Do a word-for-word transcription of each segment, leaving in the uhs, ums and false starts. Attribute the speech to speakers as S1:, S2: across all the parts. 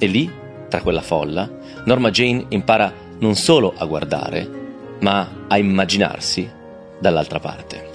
S1: E lì, tra quella folla, Norma Jane impara non solo a guardare, ma a immaginarsi dall'altra parte.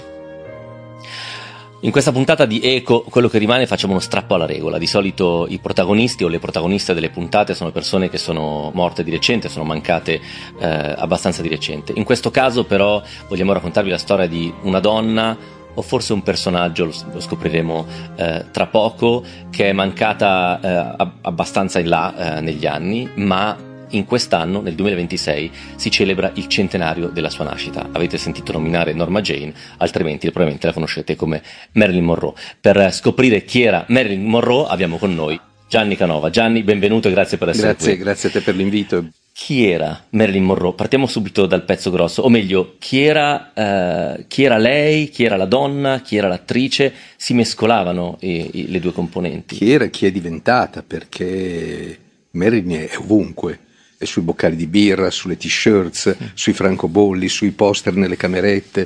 S1: In questa puntata di Eco, quello che rimane, facciamo uno strappo alla regola. Di solito i protagonisti o le protagoniste delle puntate sono persone che sono morte di recente, sono mancate eh, abbastanza di recente. In questo caso però vogliamo raccontarvi la storia di una donna, o forse un personaggio, lo, lo scopriremo eh, tra poco, che è mancata eh, abbastanza in là eh, negli anni, ma in quest'anno, nel duemilaventisei, si celebra il centenario della sua nascita. Avete sentito nominare Norma Jane, altrimenti probabilmente la conoscete come Marilyn Monroe. Per scoprire chi era Marilyn Monroe abbiamo con noi Gianni Canova. Gianni, benvenuto e grazie per essere
S2: grazie,
S1: qui.
S2: Grazie a te per l'invito.
S1: Chi era Marilyn Monroe? Partiamo subito dal pezzo grosso, o meglio, chi era, eh, chi era lei, chi era la donna, chi era l'attrice? Si mescolavano i, i, le due componenti.
S2: Chi era e chi è diventata, perché Marilyn è ovunque. È sui boccali di birra, sulle t-shirts, mm. sui francobolli, sui poster nelle camerette,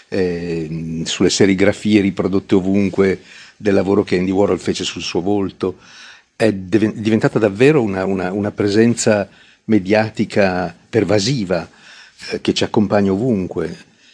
S2: eh, sulle serigrafie riprodotte ovunque del lavoro che Andy Warhol fece sul suo volto. È div- diventata davvero una, una, una presenza mediatica pervasiva eh, che ci accompagna ovunque.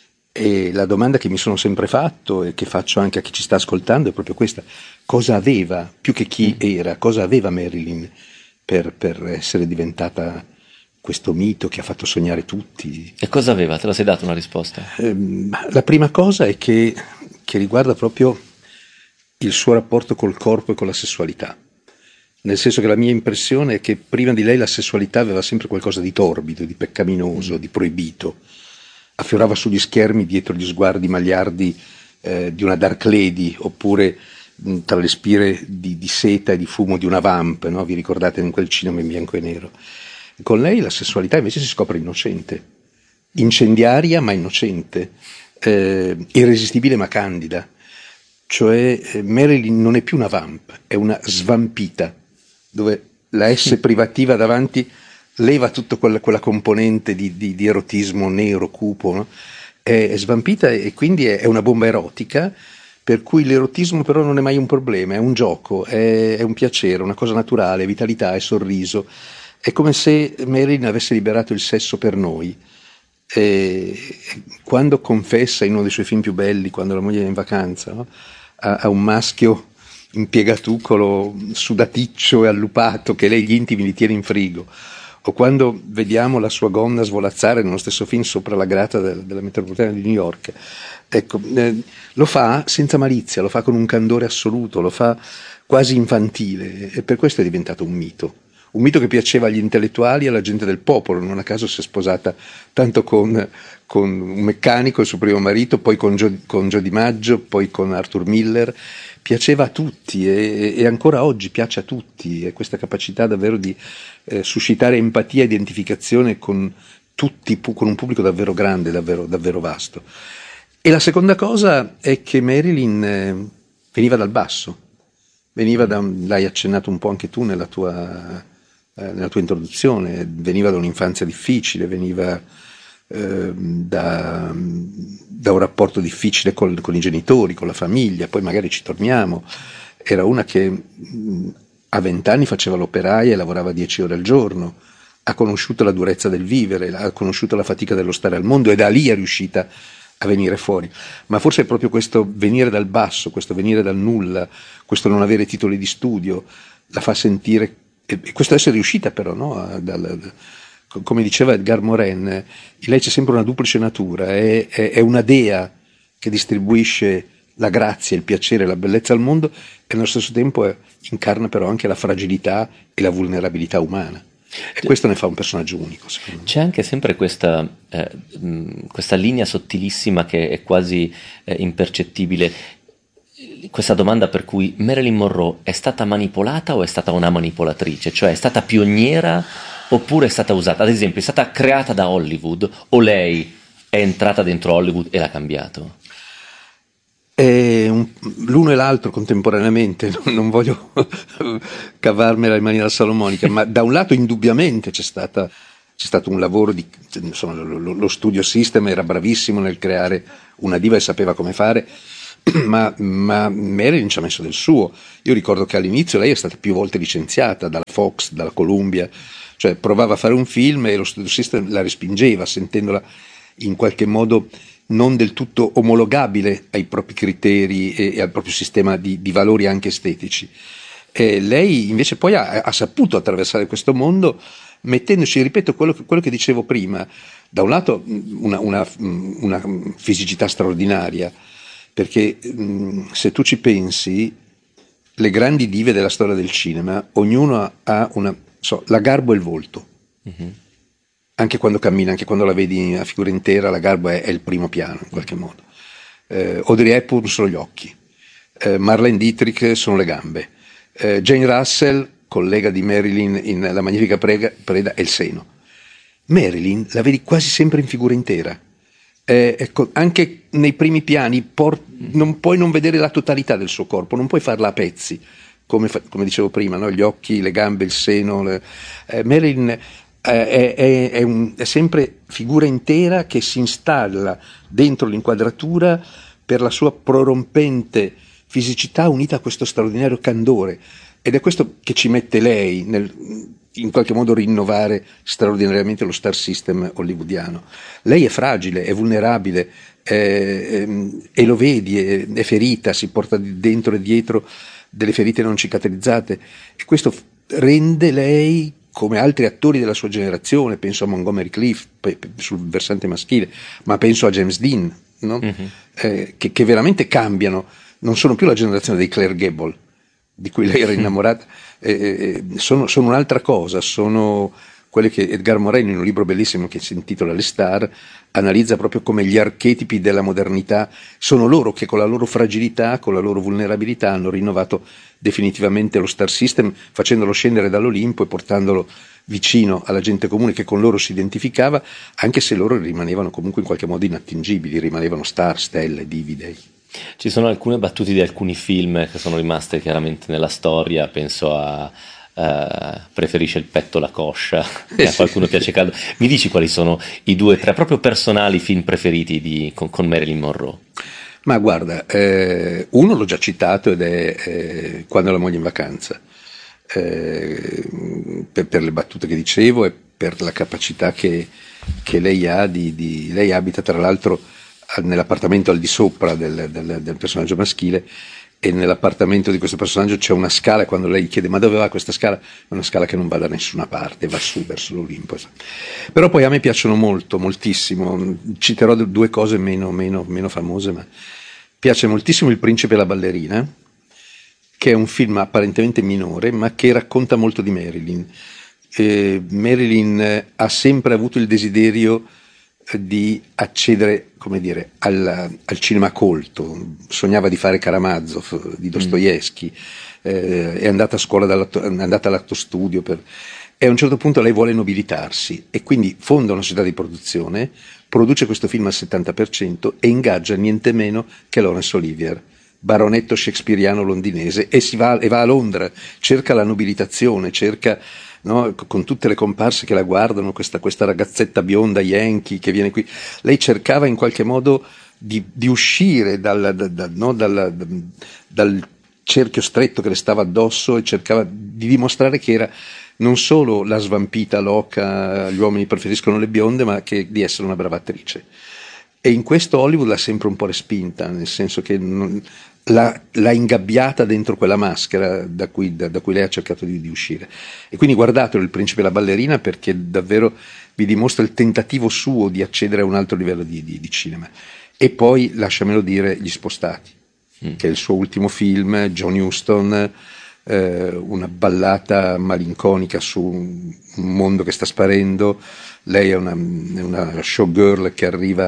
S2: E la domanda che mi sono sempre fatto e che faccio anche a chi ci sta ascoltando è proprio questa: cosa aveva, più che chi mm. era, cosa aveva Marilyn Per, per essere diventata questo mito che ha fatto sognare tutti?
S1: E cosa aveva? Te la sei data una risposta?
S2: Eh, la prima cosa è che, che riguarda proprio il suo rapporto col corpo e con la sessualità. Nel senso che la mia impressione è che prima di lei la sessualità aveva sempre qualcosa di torbido, di peccaminoso, di proibito. Affiorava sugli schermi dietro gli sguardi magliardi eh, di una dark lady, oppure tra le spire di, di seta e di fumo di una vamp, no? Vi ricordate in quel cinema in bianco e nero? Con lei la sessualità invece si scopre innocente, incendiaria ma innocente, eh, irresistibile ma candida. Cioè eh, Marilyn non è più una vamp, è una svampita, dove la S privativa davanti leva tutta quella, quella componente di, di, di erotismo nero, cupo, no? È, è svampita e quindi è, è una bomba erotica, per cui l'erotismo però non è mai un problema, è un gioco, è, è un piacere, una cosa naturale, è vitalità, è sorriso. È come se Marilyn avesse liberato il sesso per noi. E quando confessa in uno dei suoi film più belli, quando la moglie è in vacanza, no? a, a un maschio impiegatucolo, sudaticcio e allupato, che lei gli intimi li tiene in frigo, o quando vediamo la sua gonna svolazzare nello stesso film sopra la grata del, della metropolitana di New York. Ecco, eh, lo fa senza malizia, lo fa con un candore assoluto, lo fa quasi infantile, e per questo è diventato un mito. Un mito che piaceva agli intellettuali e alla gente del popolo. Non a caso si è sposata tanto con, con un meccanico, il suo primo marito, poi con Joe, con Joe DiMaggio, poi con Arthur Miller. Piaceva a tutti e, e ancora oggi piace a tutti. È questa capacità davvero di eh, suscitare empatia e identificazione con tutti, con un pubblico davvero grande, davvero, davvero vasto. E la seconda cosa è che Marilyn eh, veniva dal basso, veniva da, l'hai accennato un po' anche tu nella tua, eh, nella tua introduzione, veniva da un'infanzia difficile, veniva eh, da, da un rapporto difficile col, con i genitori, con la famiglia, poi magari ci torniamo. Era una che mh, a vent'anni faceva l'operaia e lavorava dieci ore al giorno, ha conosciuto la durezza del vivere, ha conosciuto la fatica dello stare al mondo e da lì è riuscita a venire fuori. Ma forse è proprio questo venire dal basso, questo venire dal nulla, questo non avere titoli di studio, la fa sentire, e questo essere riuscita però, no? A, dal, come diceva Edgar Morin, in lei c'è sempre una duplice natura, è, è, è una dea che distribuisce la grazia, il piacere, la bellezza al mondo, e allo stesso tempo è, incarna però anche la fragilità e la vulnerabilità umana. E questo ne fa un personaggio unico, secondo me.
S1: C'è anche sempre questa, eh, mh, questa linea sottilissima che è quasi eh, impercettibile, questa domanda per cui Marilyn Monroe è stata manipolata o è stata una manipolatrice? Cioè è stata pioniera oppure è stata usata? Ad esempio, è stata creata da Hollywood o lei è entrata dentro Hollywood e l'ha cambiato?
S2: È un, l'uno e l'altro contemporaneamente, non, non voglio cavarmela in maniera salomonica, ma da un lato indubbiamente c'è stata c'è stato un lavoro di, insomma, lo, lo studio system era bravissimo nel creare una diva e sapeva come fare, ma, ma Marilyn ci ha messo del suo. Io ricordo che all'inizio lei è stata più volte licenziata dalla Fox, dalla Columbia, cioè provava a fare un film e lo studio system la respingeva, sentendola in qualche modo non del tutto omologabile ai propri criteri e, e al proprio sistema di, di valori anche estetici. E lei invece poi ha, ha saputo attraversare questo mondo mettendoci, ripeto, quello che, quello che dicevo prima, da un lato una, una, una fisicità straordinaria, perché mh, se tu ci pensi, le grandi dive della storia del cinema, ognuno ha una, so, la garbo e il volto. Mm-hmm. Anche quando cammina, anche quando la vedi a figura intera, la garbo è, è il primo piano, in qualche modo. Eh, Audrey Hepburn sono gli occhi, eh, Marlene Dietrich sono le gambe, eh, Jane Russell, collega di Marilyn in La Magnifica Prega, Preda, è il seno. Marilyn la vedi quasi sempre in figura intera. Eh, ecco, anche nei primi piani por- non puoi non vedere la totalità del suo corpo, non puoi farla a pezzi, come, fa- come dicevo prima, no? Gli occhi, le gambe, il seno. Le... Eh, Marilyn È, è, è, un, è sempre figura intera che si installa dentro l'inquadratura per la sua prorompente fisicità unita a questo straordinario candore, ed è questo che ci mette lei nel in qualche modo rinnovare straordinariamente lo star system hollywoodiano. Lei è fragile, è vulnerabile, è, è, e lo vedi, è, è ferita, si porta dentro e dietro delle ferite non cicatrizzate, e questo rende lei, come altri attori della sua generazione, penso a Montgomery Clift pe- pe- sul versante maschile, ma penso a James Dean, no? Mm-hmm. eh, che, che veramente cambiano, non sono più la generazione dei Claire Gable, di cui lei era innamorata, eh, eh, sono, sono un'altra cosa, sono quelle che Edgar Morin, in un libro bellissimo che si intitola Le Star, analizza proprio come gli archetipi della modernità, sono loro che con la loro fragilità, con la loro vulnerabilità hanno rinnovato definitivamente lo star system, facendolo scendere dall'Olimpo e portandolo vicino alla gente comune che con loro si identificava, anche se loro rimanevano comunque in qualche modo inattingibili, rimanevano star, stelle, divi, dei.
S1: Ci sono alcune battute di alcuni film che sono rimaste chiaramente nella storia, penso a uh, Preferisce il petto la coscia, eh, a qualcuno piace caldo. Mi dici quali sono i due, tre proprio personali film preferiti di, con, con Marilyn Monroe?
S2: Ma guarda, eh, uno l'ho già citato ed è eh, Quando la moglie è in vacanza, eh, per, per le battute che dicevo e per la capacità che, che lei ha di, di... Lei abita tra l'altro nell'appartamento al di sopra del, del, del personaggio maschile, e nell'appartamento di questo personaggio c'è una scala, e quando lei chiede ma dove va questa scala, è una scala che non va da nessuna parte, va su verso l'Olimpo. Però poi a me piacciono molto, moltissimo, citerò due cose meno, meno, meno famose, ma piace moltissimo Il principe e la ballerina, che è un film apparentemente minore ma che racconta molto di Marilyn. eh, Marilyn ha sempre avuto il desiderio di accedere, come dire, al, al cinema colto, sognava di fare Karamazov, di Dostoevsky, eh, è andata a scuola, è andata all'atto studio per, e a un certo punto lei vuole nobilitarsi e quindi fonda una società di produzione, produce questo film al settanta per cento e ingaggia niente meno che Laurence Olivier, baronetto shakespeariano londinese, e si va, e va a Londra, cerca la nobilitazione, cerca, no, con tutte le comparse che la guardano, questa, questa ragazzetta bionda yankee che viene qui. Lei cercava in qualche modo di, di uscire dal, da, da, no, dal, da, dal cerchio stretto che le stava addosso, e cercava di dimostrare che era non solo la svampita loca, gli uomini preferiscono le bionde, ma che di essere una brava attrice. E in questo Hollywood l'ha sempre un po' respinta, nel senso che non, l'ha, l'ha ingabbiata dentro quella maschera da cui, da, da cui lei ha cercato di, di uscire. E quindi guardatelo Il principe e la ballerina, perché davvero vi dimostra il tentativo suo di accedere a un altro livello di, di, di cinema. E poi, lasciamelo dire, Gli Spostati, mm. che è il suo ultimo film, John Huston, eh, una ballata malinconica su un mondo che sta sparendo. Lei è una, è una showgirl che arriva...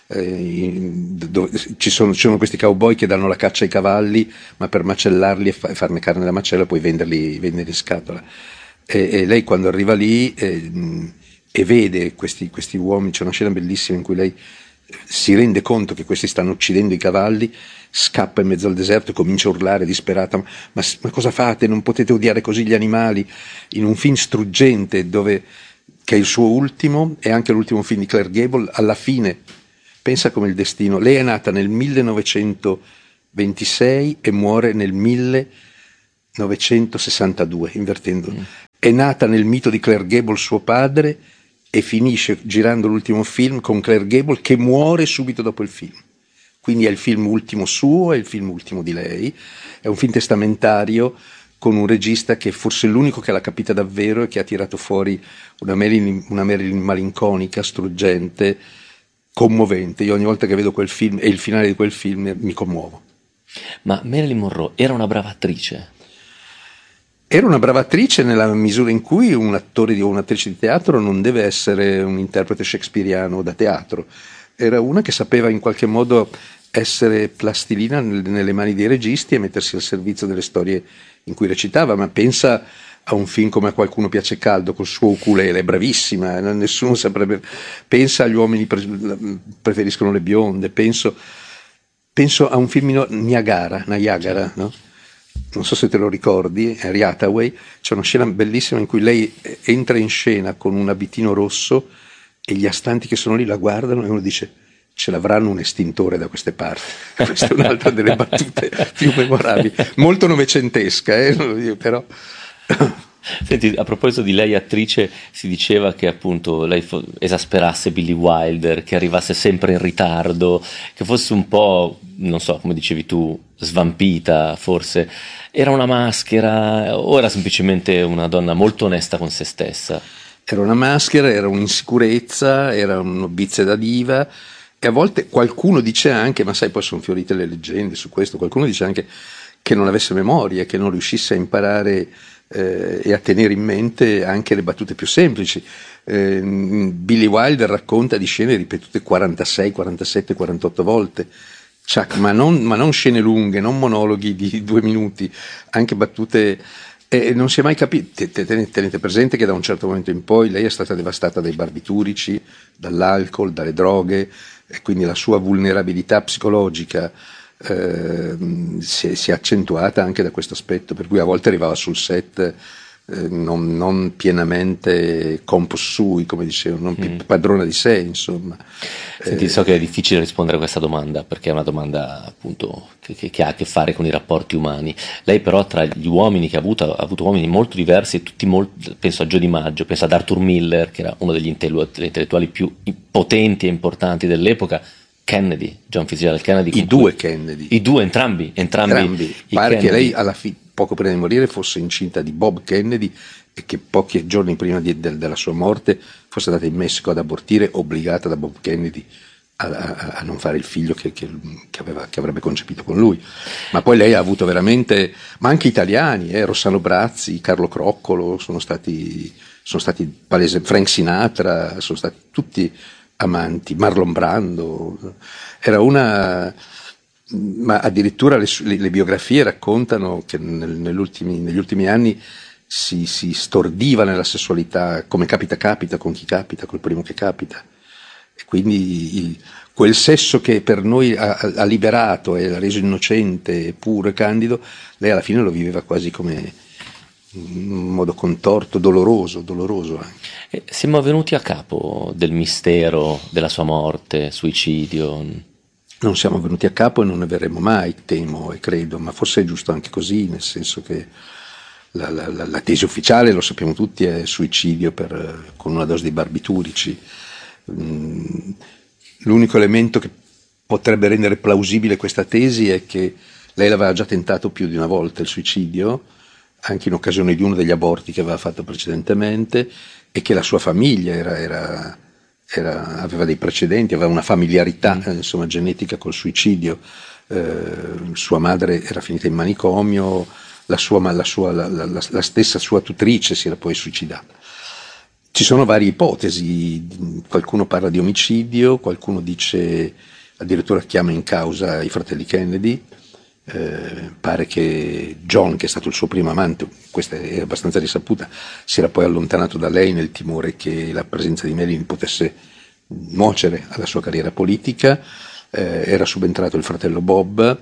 S2: Eh, dove ci sono, ci sono questi cowboy che danno la caccia ai cavalli, ma per macellarli e, fa, e farne carne da macello poi venderli, venderli in scatola, e, e lei quando arriva lì eh, e vede questi, questi uomini, c'è una scena bellissima in cui lei si rende conto che questi stanno uccidendo i cavalli, scappa in mezzo al deserto e comincia a urlare disperata, ma, ma cosa fate, non potete odiare così gli animali, in un film struggente dove, che è il suo ultimo, e anche l'ultimo film di Claire Gable. Alla fine pensa come il destino, lei è nata nel millenovecentotrenta ventisei e muore nel millenovecentosessantadue, invertendo. Mm. È nata nel mito di Claire Gable, suo padre, e finisce girando l'ultimo film con Claire Gable che muore subito dopo il film. Quindi è il film ultimo suo, è il film ultimo di lei, è un film testamentario con un regista che forse è l'unico che l'ha capita davvero e che ha tirato fuori una Marilyn, una Marilyn malinconica, struggente, commovente. Io ogni volta che vedo quel film e il finale di quel film mi commuovo.
S1: Ma Marilyn Monroe era una brava attrice?
S2: Era una brava attrice nella misura in cui un attore o un'attrice di teatro non deve essere un interprete shakespeariano da teatro. Era una che sapeva in qualche modo essere plastilina nelle mani dei registi e mettersi al servizio delle storie in cui recitava, ma pensa a un film come A qualcuno piace caldo col suo ukulele, è bravissima, nessuno saprebbe, pensa agli uomini pre- preferiscono le bionde, penso, penso a un film Niagara, Niagara, no? Non so se te lo ricordi, Harry Hathaway, c'è una scena bellissima in cui lei entra in scena con un abitino rosso e gli astanti che sono lì la guardano e uno dice: ce l'avranno un estintore da queste parti. Questa è un'altra delle battute più memorabili, molto novecentesca, eh? Però.
S1: Senti, a proposito di lei attrice, si diceva che appunto lei fo- esasperasse Billy Wilder, che arrivasse sempre in ritardo, che fosse un po', non so, come dicevi tu, svampita forse. Era una maschera o era semplicemente una donna molto onesta con se stessa?
S2: Era una maschera, era un'insicurezza, era un'obizia da diva, e a volte qualcuno dice anche, ma sai, poi sono fiorite le leggende su questo, qualcuno dice anche che non avesse memoria, che non riuscisse a imparare eh, e a tenere in mente anche le battute più semplici. Eh, Billy Wilder racconta di scene ripetute quarantasei, quarantasette, quarantotto volte, Chuck, ma, non, ma non scene lunghe, non monologhi di due minuti, anche battute. E non si è mai capito, tenete presente che da un certo momento in poi lei è stata devastata dai barbiturici, dall'alcol, dalle droghe, e quindi la sua vulnerabilità psicologica eh, si, è, si è accentuata anche da questo aspetto, per cui a volte arrivava sul set eh, non, non pienamente compos sui, come dicevo, non mm. padrona di sé, insomma.
S1: Senti, eh, so che è difficile rispondere a questa domanda, perché è una domanda appunto che, che, che ha a che fare con i rapporti umani. Lei però tra gli uomini che ha avuto, ha avuto uomini molto diversi, tutti molto, penso a Joe DiMaggio, penso ad Arthur Miller, che era uno degli intellettuali più potenti e importanti dell'epoca, Kennedy, John Fitzgerald Kennedy.
S2: I due cui, Kennedy.
S1: I due, entrambi. Entrambi.
S2: entrambi. Pare Kennedy. Che lei alla fine, poco prima di morire, fosse incinta di Bob Kennedy e che pochi giorni prima di, de, della sua morte fosse andata in Messico ad abortire, obbligata da Bob Kennedy a, a, a non fare il figlio che, che, che, aveva, che avrebbe concepito con lui. Ma poi lei ha avuto veramente, ma anche italiani, eh, Rossano Brazzi, Carlo Croccolo, sono stati, sono stati palese, Frank Sinatra, sono stati tutti amanti, Marlon Brando. Era una, ma addirittura le, le, le biografie raccontano che nel, negli, ultimi, negli ultimi anni si, si stordiva nella sessualità, come capita capita, con chi capita, col primo che capita, e quindi il, quel sesso che per noi ha, ha liberato e l'ha reso innocente, puro e candido, lei alla fine lo viveva quasi come in modo contorto, doloroso, doloroso anche.
S1: E siamo venuti a capo del mistero della sua morte, suicidio?
S2: Non siamo venuti a capo e non ne verremo mai, temo e credo, ma forse è giusto anche così, nel senso che la, la, la, la tesi ufficiale, lo sappiamo tutti, è suicidio per, con una dose di barbiturici. Mm, l'unico elemento che potrebbe rendere plausibile questa tesi è che lei l'aveva già tentato più di una volta il suicidio, anche in occasione di uno degli aborti che aveva fatto precedentemente, e che la sua famiglia era, era, era, aveva dei precedenti, aveva una familiarità mm. eh, insomma, genetica col suicidio. Eh, sua madre era finita in manicomio, la, sua, la, sua, la, la, la stessa sua tutrice si era poi suicidata. Ci sono varie ipotesi, qualcuno parla di omicidio, qualcuno dice, addirittura chiama in causa i fratelli Kennedy. Eh, pare che John, che è stato il suo primo amante, questa è abbastanza risaputa, si era poi allontanato da lei nel timore che la presenza di Marilyn potesse nuocere alla sua carriera politica. Eh, era subentrato il fratello Bob,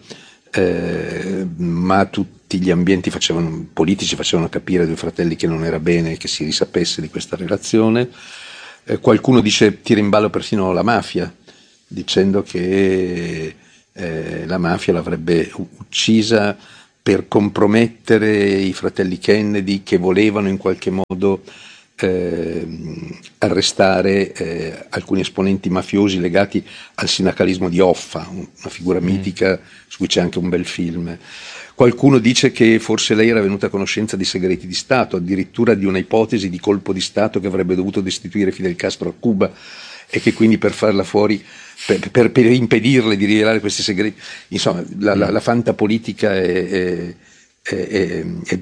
S2: eh, ma tutti gli ambienti facevano, politici facevano capire ai due fratelli che non era bene che si risapesse di questa relazione. Eh, qualcuno dice, tira in ballo persino la mafia, dicendo che eh, la mafia l'avrebbe uccisa per compromettere i fratelli Kennedy, che volevano in qualche modo eh, arrestare eh, alcuni esponenti mafiosi legati al sindacalismo di Hoffa, una figura mm. mitica su cui c'è anche un bel film. Qualcuno dice che forse lei era venuta a conoscenza di segreti di Stato, addirittura di una ipotesi di colpo di Stato che avrebbe dovuto destituire Fidel Castro a Cuba, e che quindi per farla fuori, per, per, per impedirle di rivelare questi segreti, insomma la, la, la fantapolitica è, è, è, è, è,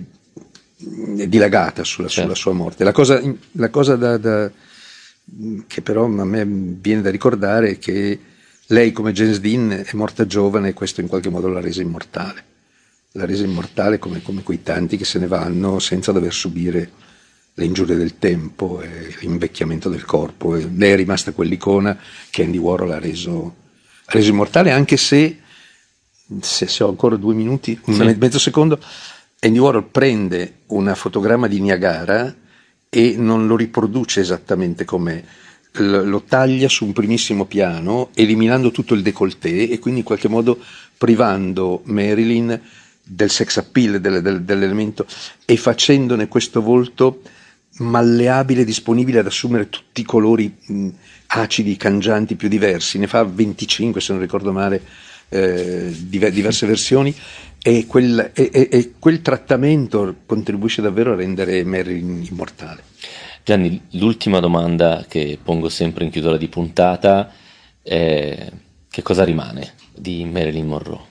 S2: è dilagata sulla, certo. sulla sua morte. La cosa, la cosa da, da, che però a me viene da ricordare è che lei, come James Dean, è morta giovane, e questo in qualche modo l'ha resa immortale. L'ha resa immortale come, come quei tanti che se ne vanno senza dover subire le ingiurie del tempo e l'invecchiamento del corpo. E lei è rimasta quell'icona che Andy Warhol ha reso, ha reso immortale, anche se, se, se ho ancora due minuti, un sì. mezzo secondo, Andy Warhol prende un fotogramma di Niagara e non lo riproduce esattamente com'è, lo taglia su un primissimo piano, eliminando tutto il décolleté e quindi in qualche modo privando Marilyn del sex appeal, del, del, dell'elemento, e facendone questo volto malleabile, disponibile ad assumere tutti i colori mh, acidi, cangianti, più diversi. Ne fa venticinque, se non ricordo male, eh, diver, diverse versioni, e quel, e, e, e quel trattamento contribuisce davvero a rendere Marilyn immortale.
S1: Gianni, l'ultima domanda che pongo sempre in chiusura di puntata è: che cosa rimane di Marilyn Monroe?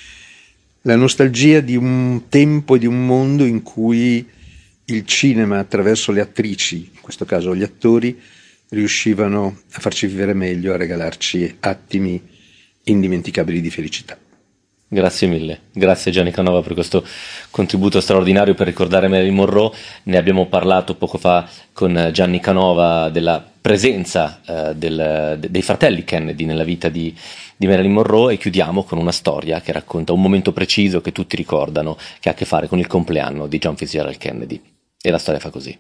S2: La nostalgia di un tempo e di un mondo in cui il cinema, attraverso le attrici, in questo caso gli attori, riuscivano a farci vivere meglio, a regalarci attimi indimenticabili di felicità.
S1: Grazie mille, grazie Gianni Canova per questo contributo straordinario per ricordare Marilyn Monroe. Ne abbiamo parlato poco fa con Gianni Canova della presenza eh, del, de, dei fratelli Kennedy nella vita di, di Marilyn Monroe, e chiudiamo con una storia che racconta un momento preciso che tutti ricordano, che ha a che fare con il compleanno di John Fitzgerald Kennedy, e la storia fa così.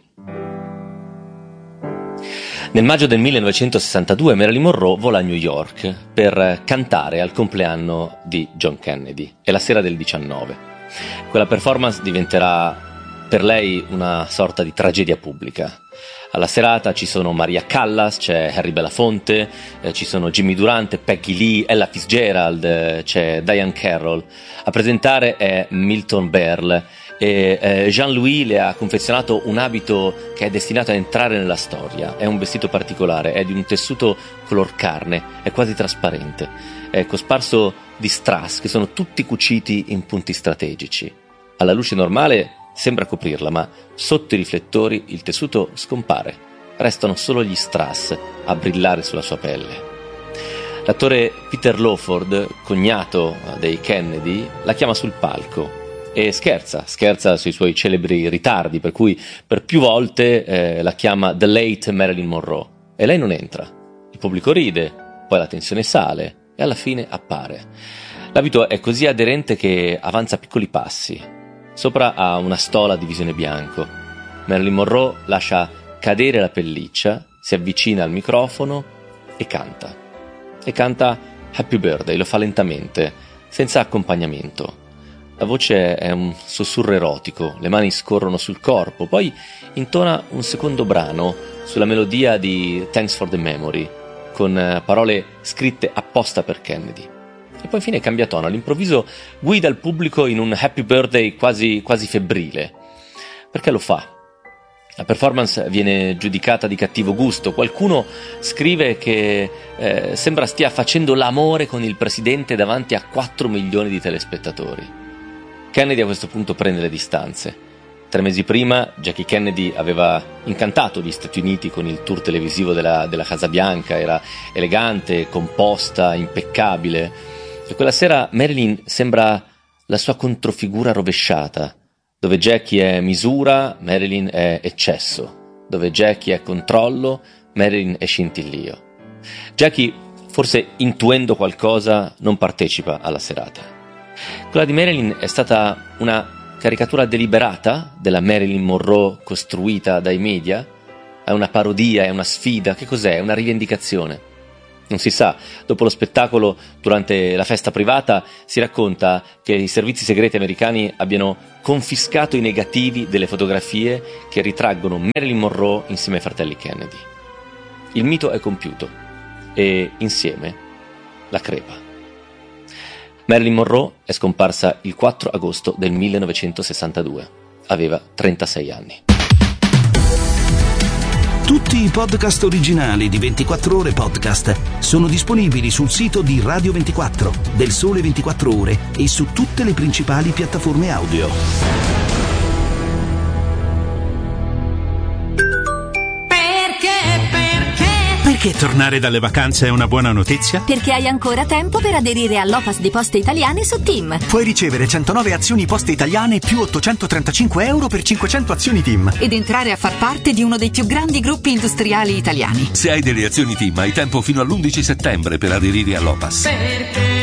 S1: Nel maggio del millenovecentosessantadue Marilyn Monroe vola a New York per cantare al compleanno di John Kennedy. È la sera del diciannove. Quella performance diventerà per lei una sorta di tragedia pubblica. Alla serata ci sono Maria Callas, c'è Harry Belafonte, eh, ci sono Jimmy Durante, Peggy Lee, Ella Fitzgerald, eh, c'è Diane Carroll. A presentare è Milton Berle, e eh, Jean-Louis le ha confezionato un abito che è destinato a entrare nella storia. È un vestito particolare, è di un tessuto color carne, è quasi trasparente, è cosparso di strass che sono tutti cuciti in punti strategici. Alla luce normale sembra coprirla, ma sotto i riflettori il tessuto scompare, restano solo gli strass a brillare sulla sua pelle. L'attore Peter Lawford, cognato dei Kennedy, la chiama sul palco e scherza, scherza sui suoi celebri ritardi, per cui per più volte eh, la chiama The Late Marilyn Monroe, e lei non entra. Il pubblico ride, poi la tensione sale e alla fine appare. L'abito è così aderente che avanza piccoli passi. Sopra ha una stola di visone bianco. Marilyn Monroe lascia cadere la pelliccia, si avvicina al microfono e canta. E canta Happy Birthday, lo fa lentamente, senza accompagnamento. La voce è un sussurro erotico, le mani scorrono sul corpo, poi intona un secondo brano sulla melodia di Thanks for the Memory, con parole scritte apposta per Kennedy. E poi infine cambia tono, all'improvviso guida il pubblico in un Happy Birthday quasi, quasi febbrile. Perché lo fa? La performance viene giudicata di cattivo gusto. Qualcuno scrive che eh, sembra stia facendo l'amore con il presidente davanti a quattro milioni di telespettatori. Kennedy a questo punto prende le distanze. Tre mesi prima Jackie Kennedy aveva incantato gli Stati Uniti con il tour televisivo della, della Casa Bianca, era elegante, composta, impeccabile. E quella sera Marilyn sembra la sua controfigura rovesciata. Dove Jackie è misura, Marilyn è eccesso. Dove Jackie è controllo, Marilyn è scintillio. Jackie, forse intuendo qualcosa, non partecipa alla serata. Quella di Marilyn è stata una caricatura deliberata della Marilyn Monroe costruita dai media? È una parodia, è una sfida? Che cos'è? È una rivendicazione? Non si sa, dopo lo spettacolo, durante la festa privata, si racconta che i servizi segreti americani abbiano confiscato i negativi delle fotografie che ritraggono Marilyn Monroe insieme ai fratelli Kennedy. Il mito è compiuto e insieme la crepa. Marilyn Monroe è scomparsa il quattro agosto del millenovecentosessantadue. Aveva trentasei anni.
S3: Tutti i podcast originali di ventiquattro Ore Podcast sono disponibili sul sito di Radio ventiquattro, del Sole ventiquattro Ore e su tutte le principali piattaforme audio.
S4: Perché tornare dalle vacanze è una buona notizia?
S5: Perché hai ancora tempo per aderire all'O P A S di Poste Italiane su Team.
S6: Puoi ricevere centonove azioni Poste Italiane più ottocentotrentacinque euro per cinquecento azioni Team.
S7: Ed entrare a far parte di uno dei più grandi gruppi industriali italiani.
S8: Se hai delle azioni Team hai tempo fino all'undici settembre per aderire all'O P A S.
S5: Perché?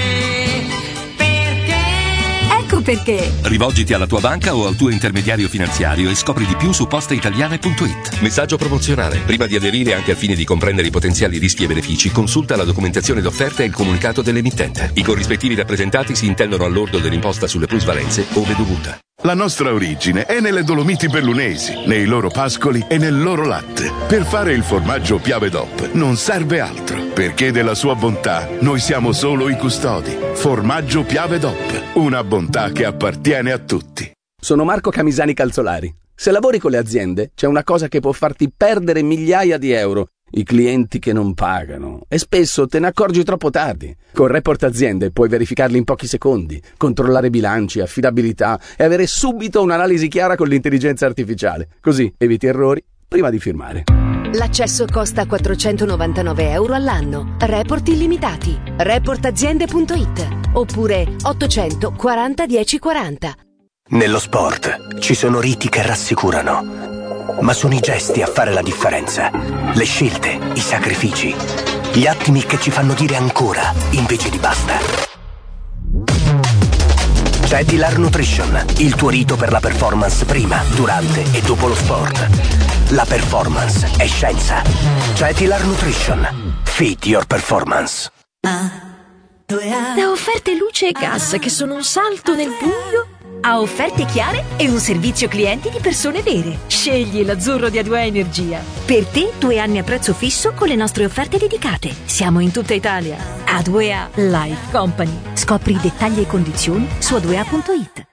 S5: Ecco perché.
S8: Rivolgiti alla tua banca o al tuo intermediario finanziario e scopri di più su posteitaliane punto it. Messaggio promozionale. Prima di aderire, anche al fine di comprendere i potenziali rischi e benefici, consulta la documentazione d'offerta e il comunicato dell'emittente. I corrispettivi rappresentati si intendono al lordo dell'imposta sulle plusvalenze ove dovuta.
S9: La nostra origine è nelle Dolomiti Bellunesi, nei loro pascoli e nel loro latte. Per fare il formaggio Piave D O P non serve altro, perché della sua bontà noi siamo solo i custodi. Formaggio Piave D O P, una bontà che appartiene a tutti.
S10: Sono Marco Camisani Calzolari. Se lavori con le aziende, c'è una cosa che può farti perdere migliaia di euro. I clienti che non pagano. E spesso te ne accorgi troppo tardi. Con Report Aziende puoi verificarli in pochi secondi, controllare bilanci, affidabilità e avere subito un'analisi chiara con l'intelligenza artificiale. Così eviti errori prima di firmare.
S11: L'accesso costa quattrocentonovantanove euro all'anno. Report illimitati. report aziende punto it oppure ottocento quaranta dieci quaranta.
S12: Nello sport ci sono riti che rassicurano, ma sono i gesti a fare la differenza. Le scelte, i sacrifici, gli attimi che ci fanno dire ancora invece di basta. C'è Dilar Nutrition, il tuo rito per la performance prima, durante e dopo lo sport. La performance è scienza. C'è Dilar Nutrition. Fit your performance.
S13: Da offerte luce e gas che sono un salto nel buio a offerte chiare e un servizio clienti di persone vere. Scegli l'azzurro di A due A Energia. Per te due anni a prezzo fisso con le nostre offerte dedicate. Siamo in tutta Italia. A due A Life Company. Scopri i dettagli e condizioni su a due a punto it.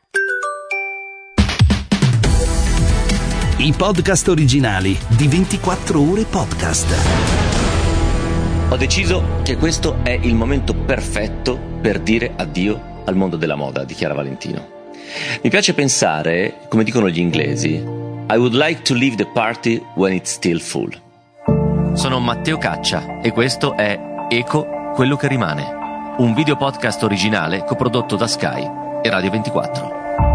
S3: I podcast originali di ventiquattro Ore Podcast.
S1: Ho deciso che questo è il momento perfetto per dire addio al mondo della moda, dichiara Valentino. Mi piace pensare, come dicono gli inglesi, I would like to leave the party when it's still full. Sono Matteo Caccia e questo è Eco, quello che rimane, un video podcast originale coprodotto da Sky e Radio ventiquattro.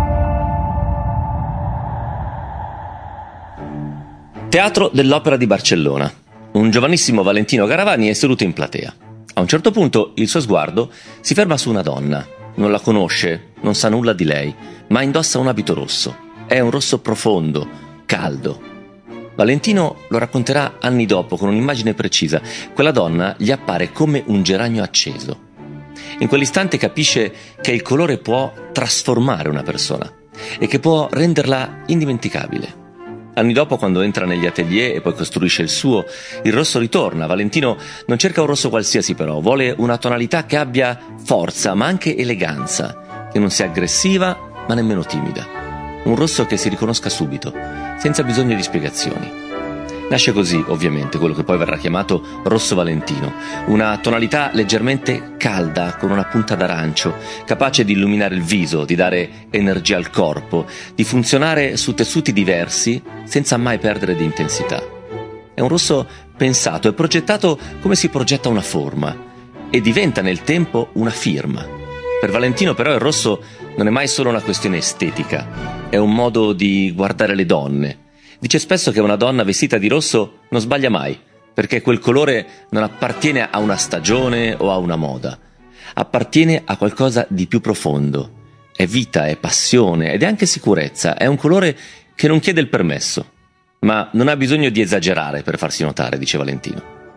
S1: Teatro dell'Opera di Barcellona. Un giovanissimo Valentino Garavani è seduto in platea. A un certo punto il suo sguardo si ferma su una donna. Non la conosce, non sa nulla di lei, ma indossa un abito rosso. È un rosso profondo, caldo. Valentino lo racconterà anni dopo con un'immagine precisa. Quella donna gli appare come un geranio acceso. In quell'istante capisce che il colore può trasformare una persona e che può renderla indimenticabile. Anni dopo, quando entra negli atelier e poi costruisce il suo, il rosso ritorna. Valentino non cerca un rosso qualsiasi però, vuole una tonalità che abbia forza ma anche eleganza, che non sia aggressiva ma nemmeno timida. Un rosso che si riconosca subito, senza bisogno di spiegazioni. Nasce così, ovviamente, quello che poi verrà chiamato rosso Valentino, una tonalità leggermente calda con una punta d'arancio, capace di illuminare il viso, di dare energia al corpo, di funzionare su tessuti diversi senza mai perdere di intensità. È un rosso pensato e progettato come si progetta una forma e diventa nel tempo una firma. Per Valentino però il rosso non è mai solo una questione estetica, è un modo di guardare le donne. Dice spesso che una donna vestita di rosso non sbaglia mai, perché quel colore non appartiene a una stagione o a una moda. Appartiene a qualcosa di più profondo. È vita, è passione ed è anche sicurezza. È un colore che non chiede il permesso, ma non ha bisogno di esagerare per farsi notare, dice Valentino.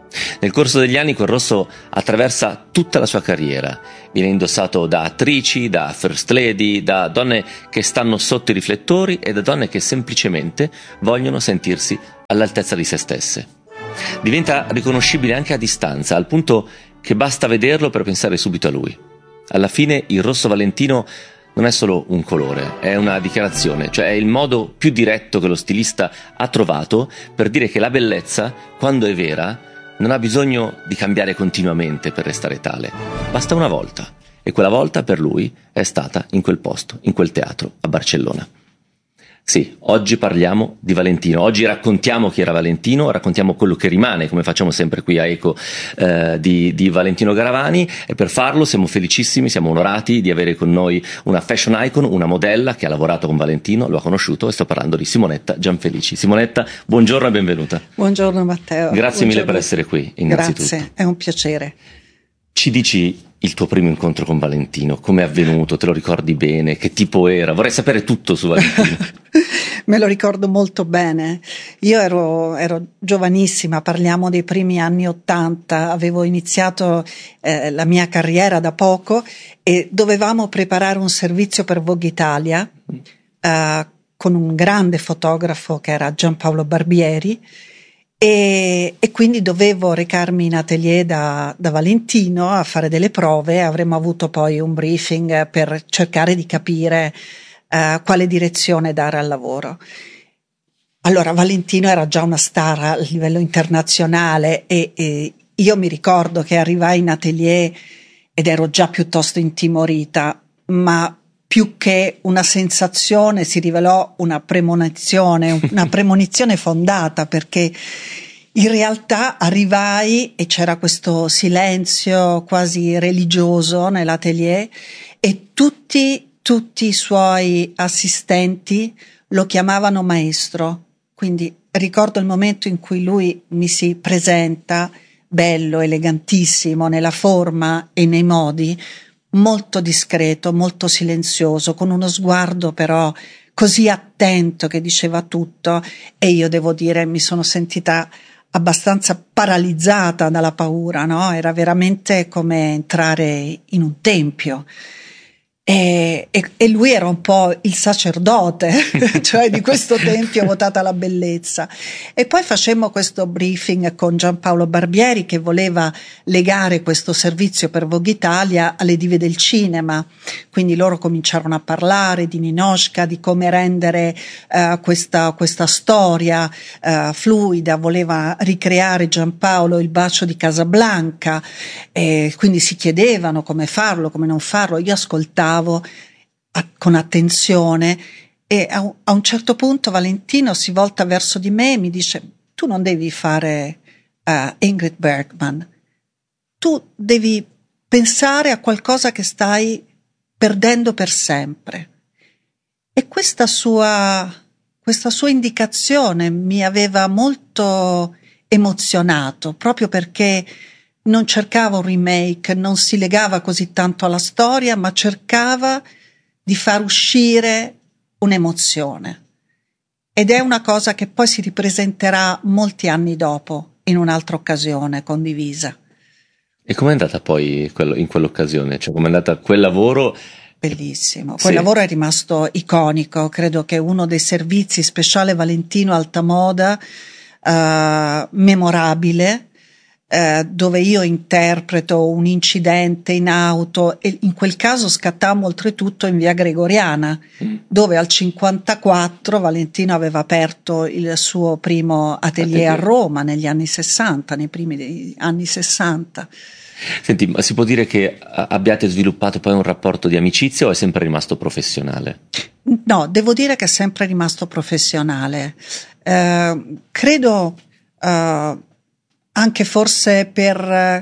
S1: Nel corso degli anni quel rosso attraversa tutta la sua carriera, viene indossato da attrici, da first lady, da donne che stanno sotto i riflettori e da donne che semplicemente vogliono sentirsi all'altezza di se stesse. Diventa riconoscibile anche a distanza, al punto che basta vederlo per pensare subito a lui. Alla fine il rosso Valentino non è solo un colore, è una dichiarazione, cioè è il modo più diretto che lo stilista ha trovato per dire che la bellezza, quando è vera, non ha bisogno di cambiare continuamente per restare tale. Basta una volta, e quella volta per lui è stata in quel posto, in quel teatro, a Barcellona. Sì, oggi parliamo di Valentino, oggi raccontiamo chi era Valentino, raccontiamo quello che rimane, come facciamo sempre qui a Eco, eh, di, di Valentino Garavani, e per farlo siamo felicissimi, siamo onorati di avere con noi una fashion icon, una modella che ha lavorato con Valentino, lo ha conosciuto, e sto parlando di Simonetta Gianfelici. Simonetta, buongiorno e benvenuta.
S14: Buongiorno Matteo.
S1: Grazie
S14: buongiorno.
S1: mille per essere qui, innanzitutto.
S14: Grazie, è un piacere.
S1: Ci dici il tuo primo incontro con Valentino, come è avvenuto, te lo ricordi bene, che tipo era? Vorrei sapere tutto su Valentino.
S14: Me lo ricordo molto bene. Io ero, ero giovanissima, parliamo dei primi anni Ottanta, avevo iniziato eh, la mia carriera da poco e dovevamo preparare un servizio per Vogue Italia eh, con un grande fotografo che era Giampaolo Barbieri. E, e quindi dovevo recarmi in atelier da, da Valentino a fare delle prove. Avremmo avuto poi un briefing per cercare di capire uh, quale direzione dare al lavoro. Allora Valentino era già una star a livello internazionale e, e io mi ricordo che arrivai in atelier ed ero già piuttosto intimorita, ma più che una sensazione si rivelò una premonizione, una premonizione fondata, perché in realtà arrivai e c'era questo silenzio quasi religioso nell'atelier e tutti, tutti i suoi assistenti lo chiamavano maestro. Quindi ricordo il momento in cui lui mi si presenta, bello, elegantissimo nella forma e nei modi, molto discreto, molto silenzioso, con uno sguardo però così attento che diceva tutto, e io devo dire mi sono sentita abbastanza paralizzata dalla paura, no? Era veramente come entrare in un tempio. E, e, e lui era un po' il sacerdote, cioè di questo tempio votata la bellezza. E poi facemmo questo briefing con Giampaolo Barbieri, che voleva legare questo servizio per Vogue Italia alle dive del cinema, quindi loro cominciarono a parlare di Ninotchka, di come rendere uh, questa, questa storia uh, fluida. Voleva ricreare Giampaolo il bacio di Casablanca, e quindi si chiedevano come farlo, come non farlo. Io ascoltavo A, con attenzione, e a un, a un certo punto Valentino si volta verso di me e mi dice: tu non devi fare uh, Ingrid Bergman, tu devi pensare a qualcosa che stai perdendo per sempre. E questa sua, questa sua indicazione mi aveva molto emozionato, proprio perché non cercava un remake, non si legava così tanto alla storia, ma cercava di far uscire un'emozione. Ed è una cosa che poi si ripresenterà molti anni dopo, in un'altra occasione condivisa.
S1: E com'è andata poi quello, in quell'occasione? Cioè, com'è andata quel lavoro?
S14: Bellissimo. Quel
S1: sì.
S14: lavoro è rimasto iconico, credo che uno dei servizi speciale Valentino Alta Moda uh, memorabile, Eh, dove io interpreto un incidente in auto, e in quel caso scattammo oltretutto in via Gregoriana, mm. dove al cinquantaquattro Valentino aveva aperto il suo primo atelier, atelier a Roma negli anni sessanta, nei primi degli anni sessanta.
S1: Senti, ma si può dire che abbiate sviluppato poi un rapporto di amicizia o è sempre rimasto professionale?
S14: No, devo dire che è sempre rimasto professionale. Eh, credo eh, anche forse per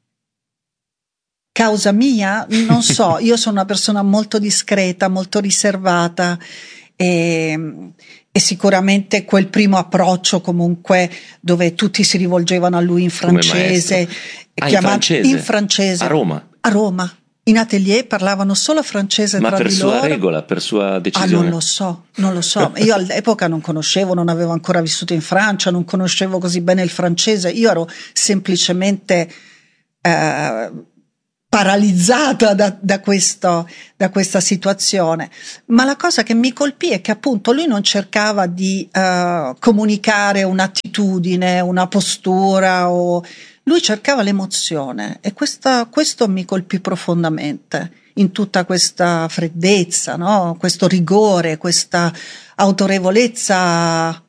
S14: causa mia, non so, io sono una persona molto discreta, molto riservata, e, e sicuramente quel primo approccio comunque dove tutti si rivolgevano a lui in francese,
S1: ah,
S14: chiamato,
S1: in francese?
S14: in francese
S1: a Roma?
S14: A Roma. in atelier parlavano solo francese
S1: Ma
S14: tra
S1: per
S14: di
S1: sua
S14: loro.
S1: regola, per sua decisione?
S14: Ah, non lo so, non lo so. Io all'epoca non conoscevo, non avevo ancora vissuto in Francia, non conoscevo così bene il francese. Io ero semplicemente eh, paralizzata da, da, questo, da questa situazione. Ma la cosa che mi colpì è che appunto lui non cercava di eh, comunicare un'attitudine, una postura, o lui cercava l'emozione, e questa, questo mi colpì profondamente, in tutta questa freddezza, no? Questo rigore, questa autorevolezza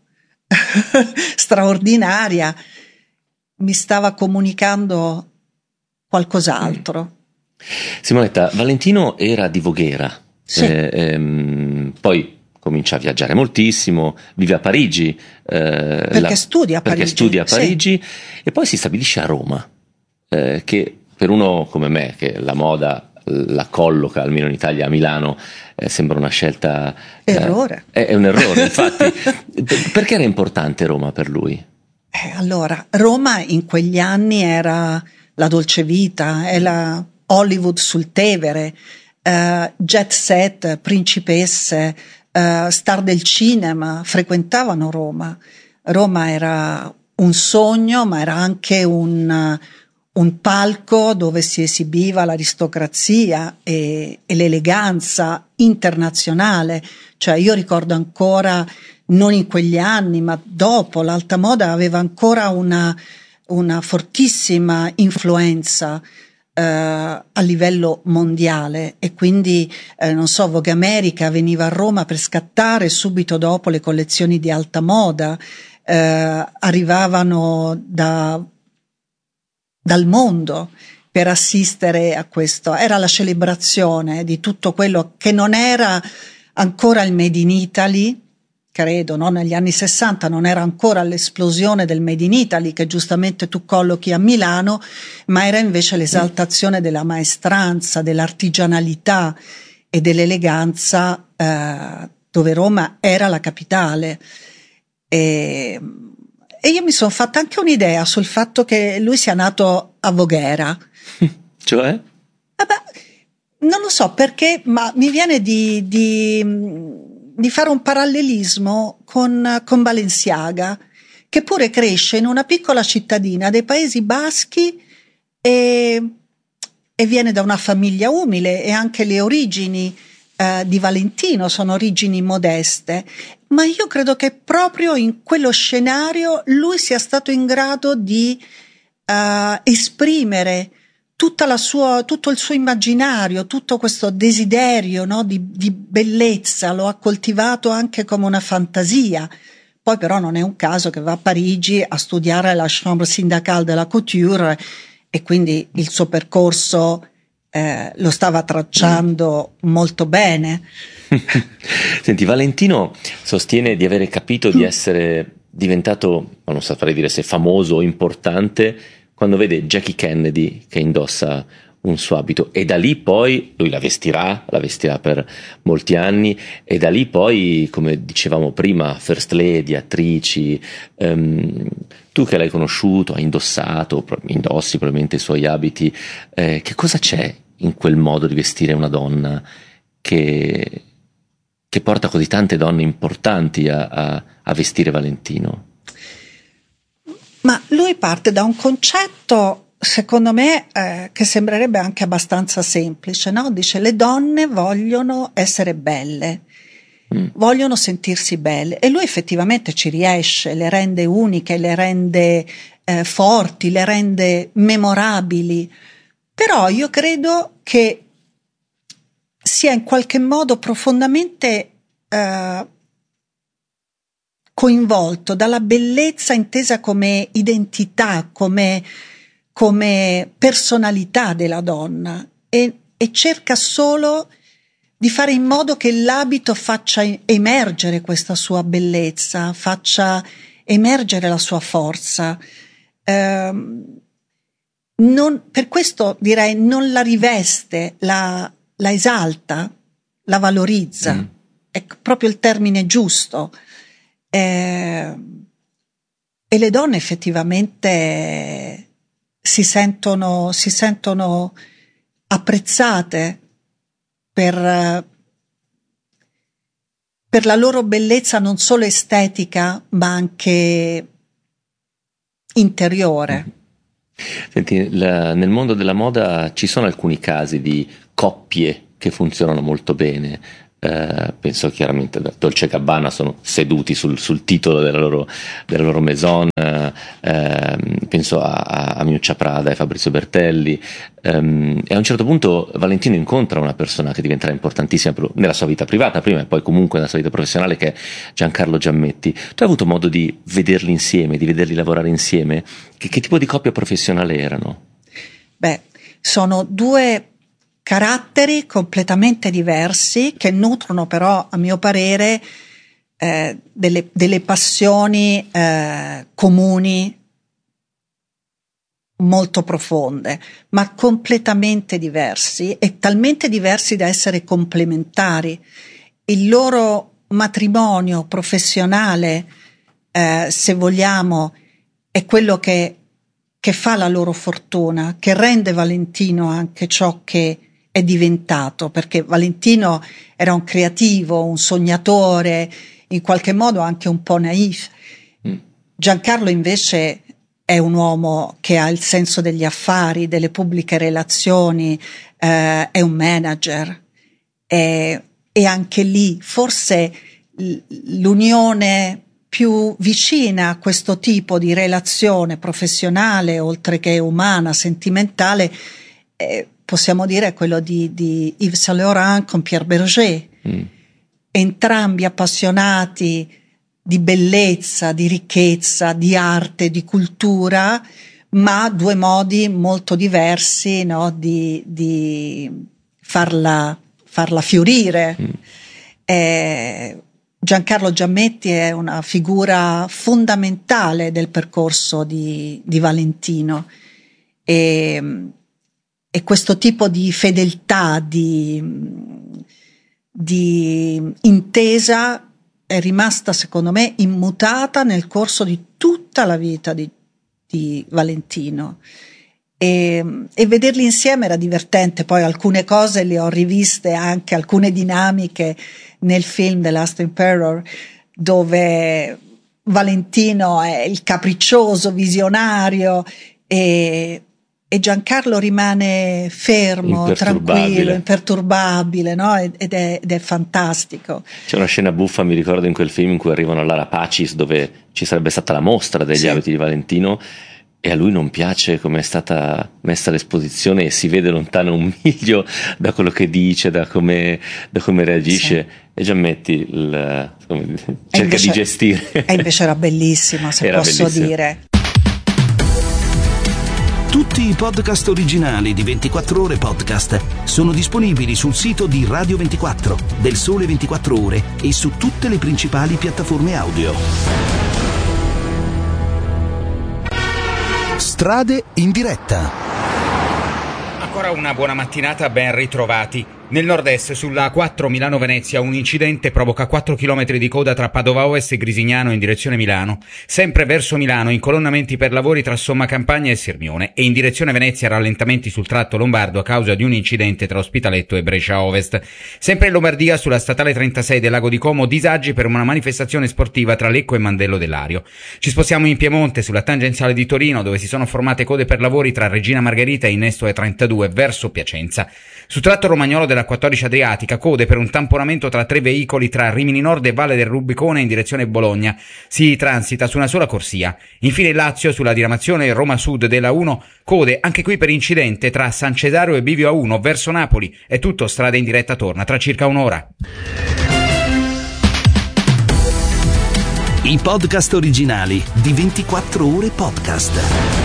S14: straordinaria. Mi stava comunicando qualcos'altro.
S1: Simonetta, Valentino era di Voghera,
S14: Sì.
S1: eh, ehm, poi comincia a viaggiare moltissimo, vive a Parigi, eh,
S14: perché
S1: la,
S14: studia a
S1: perché
S14: Parigi,
S1: studia a Parigi
S14: sì.
S1: E poi si stabilisce a Roma, eh, che per uno come me, che la moda la colloca, almeno in Italia, a Milano, eh, sembra una scelta...
S14: Errore.
S1: Eh, è, è un errore, infatti. Perché era importante Roma per lui?
S14: Eh, allora, Roma in quegli anni era la dolce vita, è la Hollywood sul Tevere, eh, jet set, principesse, eh, star del cinema frequentavano Roma. Roma era un sogno, ma era anche un, un palco dove si esibiva l'aristocrazia e, e l'eleganza internazionale. Cioè, io ricordo ancora, non in quegli anni, ma dopo, l'alta moda aveva ancora una, una fortissima influenza eh, a livello mondiale, e quindi eh, non so, Vogue America veniva a Roma per scattare subito dopo le collezioni di alta moda, eh, arrivavano da, dal mondo per assistere a questo. Era la celebrazione di tutto quello che non era ancora il Made in Italy, credo, no? Negli anni sessanta non era ancora l'esplosione del Made in Italy che giustamente tu collochi a Milano, ma era invece l'esaltazione della maestranza, dell'artigianalità e dell'eleganza, eh, dove Roma era la capitale. E, e io mi sono fatta anche un'idea sul fatto che lui sia nato a Voghera.
S1: Cioè?
S14: Vabbè, non lo so perché, ma mi viene di... di di fare un parallelismo con, con Balenciaga, che pure cresce in una piccola cittadina dei Paesi Baschi e, e viene da una famiglia umile, e anche le origini eh, di Valentino sono origini modeste, ma io credo che proprio in quello scenario lui sia stato in grado di eh, esprimere tutta la sua, tutto il suo immaginario, tutto questo desiderio, no, di, di bellezza, lo ha coltivato anche come una fantasia. Poi però non è un caso che va a Parigi a studiare la Chambre syndicale de la couture, e quindi il suo percorso eh, lo stava tracciando molto bene.
S1: Senti, Valentino sostiene di avere capito di essere diventato, non saprei dire se famoso o importante, quando vede Jackie Kennedy che indossa un suo abito, e da lì poi lui la vestirà, la vestirà per molti anni, e da lì poi, come dicevamo prima, first lady, attrici, um, tu che l'hai conosciuto, hai indossato, indossi probabilmente i suoi abiti, eh, che cosa c'è in quel modo di vestire una donna che, che porta così tante donne importanti a, a, a vestire Valentino?
S14: Ma lui parte da un concetto, secondo me, eh, che sembrerebbe anche abbastanza semplice, no? Dice: le donne vogliono essere belle, mm. vogliono sentirsi belle, e lui effettivamente ci riesce, le rende uniche, le rende eh, forti, le rende memorabili. Però io credo che sia in qualche modo profondamente eh, coinvolto dalla bellezza intesa come identità, come, come personalità della donna, e, e cerca solo di fare in modo che l'abito faccia emergere questa sua bellezza, faccia emergere la sua forza. Eh, non, per questo direi non la riveste, la, la esalta, la valorizza, mm. è proprio il termine giusto. Eh, e le donne effettivamente si sentono, si sentono apprezzate per, per la loro bellezza non solo estetica ma anche interiore.
S1: Senti, la, nel mondo della moda ci sono alcuni casi di coppie che funzionano molto bene. Uh, penso chiaramente a Dolce e Gabbana, sono seduti sul, sul titolo della loro, della loro maison, uh, uh, penso a, a Miuccia Prada e Fabrizio Bertelli, um, e a un certo punto Valentino incontra una persona che diventerà importantissima nella sua vita privata prima e poi comunque nella sua vita professionale, che è Giancarlo Giammetti. Tu hai avuto modo di vederli insieme, di vederli lavorare insieme? Che, che tipo di coppia professionale erano?
S14: Beh, sono due caratteri completamente diversi che nutrono però, a mio parere, eh, delle, delle passioni eh, comuni molto profonde, ma completamente diversi e talmente diversi da essere complementari. Il loro matrimonio professionale, eh, se vogliamo, è quello che, che fa la loro fortuna, che rende Valentino anche ciò che è diventato, perché Valentino era un creativo, un sognatore, in qualche modo anche un po' naif. Mm. Giancarlo invece è un uomo che ha il senso degli affari, delle pubbliche relazioni, eh, è un manager, e, e anche lì forse l'unione più vicina a questo tipo di relazione professionale, oltre che umana, sentimentale, eh, possiamo dire è quello di, di Yves Saint Laurent con Pierre Berger. Mm. Entrambi appassionati di bellezza, di ricchezza, di arte, di cultura, ma due modi molto diversi, no, di, di farla, farla fiorire. Mm. Eh, Giancarlo Giammetti è una figura fondamentale del percorso di, di Valentino, e E questo tipo di fedeltà, di, di intesa è rimasta, secondo me, immutata nel corso di tutta la vita di, di Valentino. E, e vederli insieme era divertente. Poi alcune cose le ho riviste, anche alcune dinamiche nel film The Last Emperor, dove Valentino è il capriccioso visionario e E Giancarlo rimane fermo, tranquillo, imperturbabile, no? Ed è, ed è fantastico.
S1: C'è una scena buffa, mi ricordo, in quel film in cui arrivano all'Ara Pacis, dove ci sarebbe stata la mostra degli sì. abiti di Valentino, e a lui non piace come è stata messa l'esposizione e si vede lontano un miglio da quello che dice, da come, da come reagisce. Sì. E Giammetti il, come, cerca invece, di gestire.
S14: E invece era bellissimo, se
S1: era
S14: posso
S1: bellissimo.
S14: dire.
S3: Tutti i podcast originali di ventiquattro ore podcast sono disponibili sul sito di Radio ventiquattro, del Sole ventiquattro Ore e su tutte le principali piattaforme audio. Strade in diretta.
S15: Ancora una buona mattinata, ben ritrovati. Nel nord-est, sulla A quattro Milano-Venezia, un incidente provoca quattro chilometri di coda tra Padova Ovest e Grisignano in direzione Milano. Sempre verso Milano, incolonnamenti per lavori tra Somma Campagna e Sirmione, e in direzione Venezia rallentamenti sul tratto lombardo a causa di un incidente tra Ospitaletto e Brescia Ovest. Sempre in Lombardia, sulla statale trentasei del Lago di Como, disagi per una manifestazione sportiva tra Lecco e Mandello del Lario. Ci spostiamo in Piemonte, sulla tangenziale di Torino, dove si sono formate code per lavori tra Regina Margherita e Innesto E trentadue verso Piacenza. Su tratto romagnolo della quattordici Adriatica, code per un tamponamento tra tre veicoli tra Rimini Nord e Valle del Rubicone in direzione Bologna. Si transita su una sola corsia. Infine in Lazio, sulla diramazione Roma Sud della uno, code anche qui per incidente tra San Cesareo e Bivio A uno verso Napoli. È tutto, strada in diretta torna tra circa un'ora.
S3: I podcast originali di ventiquattro ore podcast.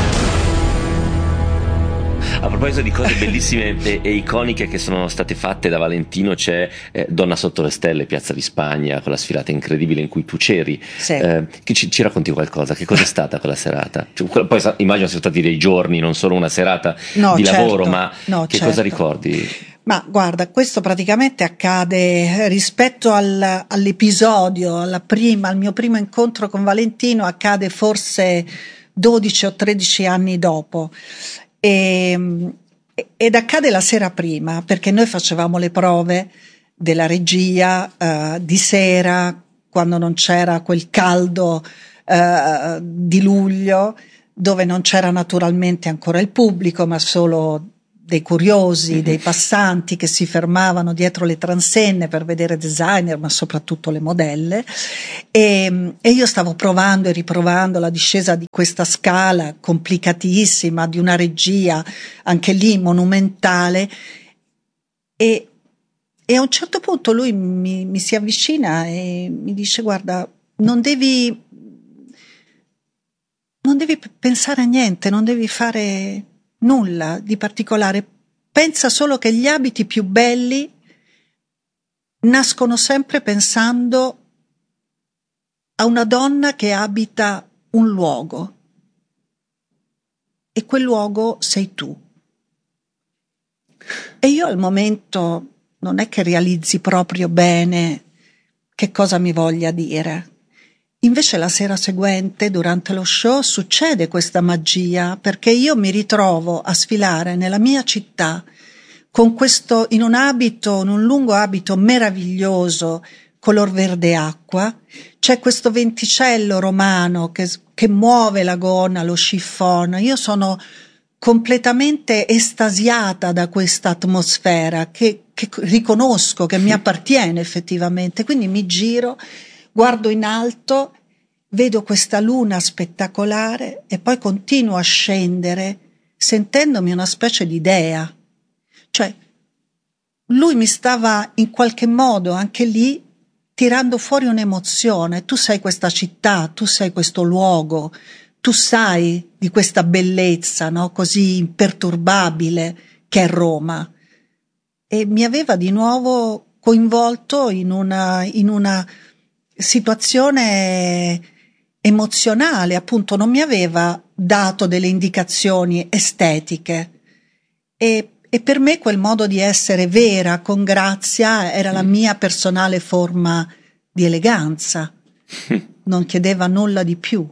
S1: A proposito di cose bellissime e, e iconiche che sono state fatte da Valentino, c'è eh, Donna sotto le stelle, Piazza di Spagna, con la sfilata incredibile in cui tu c'eri.
S14: Sì.
S1: Eh, che ci, ci racconti qualcosa? Che cosa è stata quella serata? Cioè, poi immagino siano stati dei giorni, non solo una serata
S14: no,
S1: di
S14: certo.
S1: lavoro, ma
S14: no,
S1: che
S14: certo.
S1: cosa ricordi?
S14: Ma guarda, questo praticamente accade rispetto al, all'episodio, alla prima, al mio primo incontro con Valentino, accade forse dodici o tredici anni dopo. E ed accade la sera prima, perché noi facevamo le prove della regia eh, di sera, quando non c'era quel caldo eh, di luglio, dove non c'era naturalmente ancora il pubblico, ma solo dei curiosi, dei passanti che si fermavano dietro le transenne per vedere designer, ma soprattutto le modelle, e, e io stavo provando e riprovando la discesa di questa scala complicatissima, di una regia anche lì monumentale, e, e a un certo punto lui mi, mi si avvicina e mi dice: guarda, non devi non devi pensare a niente, non devi fare nulla di particolare, pensa solo che gli abiti più belli nascono sempre pensando a una donna che abita un luogo, e quel luogo sei tu. E io al momento non è che realizzi proprio bene che cosa mi voglia dire. Invece la sera seguente, durante lo show, succede questa magia, perché io mi ritrovo a sfilare nella mia città con questo, in un abito, in un lungo abito meraviglioso, color verde acqua. C'è questo venticello romano che, che muove la gonna, lo chiffon. Io sono completamente estasiata da questa atmosfera che, che riconosco, che mi appartiene effettivamente. Quindi mi giro, guardo in alto, vedo questa luna spettacolare e poi continuo a scendere sentendomi una specie di dea. Cioè, lui mi stava in qualche modo anche lì tirando fuori un'emozione. Tu sei questa città, tu sei questo luogo, tu sai di questa bellezza, no? Così imperturbabile che è Roma. E mi aveva di nuovo coinvolto in una, in una situazione emozionale, appunto. Non mi aveva dato delle indicazioni estetiche, e, e per me quel modo di essere vera, con grazia, era la mia personale forma di eleganza. Non chiedeva nulla di più.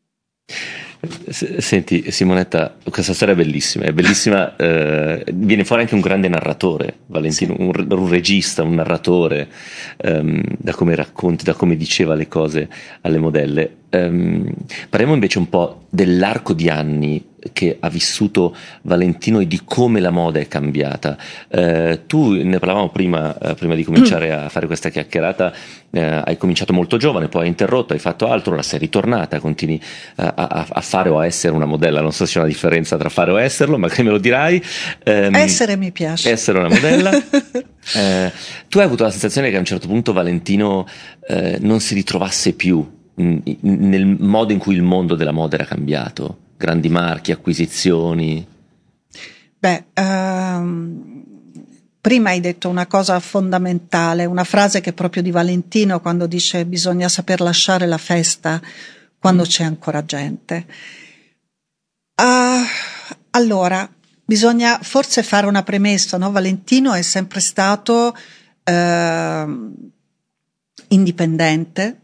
S1: Senti Simonetta, questa storia è bellissima, è bellissima, eh, viene fuori anche un grande narratore, Valentino, sì. un, un regista, un narratore, um, da come racconti, da come diceva le cose alle modelle. Um, parliamo invece un po' dell'arco di anni che ha vissuto Valentino e di come la moda è cambiata. Uh, tu, ne parlavamo prima, uh, prima di cominciare a fare questa chiacchierata, uh, hai cominciato molto giovane, poi hai interrotto, hai fatto altro, ora sei ritornata, continui uh, a, a fare o a essere una modella. Non so se c'è una differenza tra fare o esserlo, magari me lo dirai. Um,
S14: essere mi piace.
S1: Essere una modella. uh, tu hai avuto la sensazione che a un certo punto Valentino uh, non si ritrovasse più nel modo in cui il mondo della moda era cambiato? Grandi marchi, acquisizioni.
S14: Beh, um, prima hai detto una cosa fondamentale, una frase che è proprio di Valentino, quando dice: bisogna saper lasciare la festa quando mm. c'è ancora gente. Uh, allora, bisogna forse fare una premessa, no? Valentino è sempre stato uh, indipendente,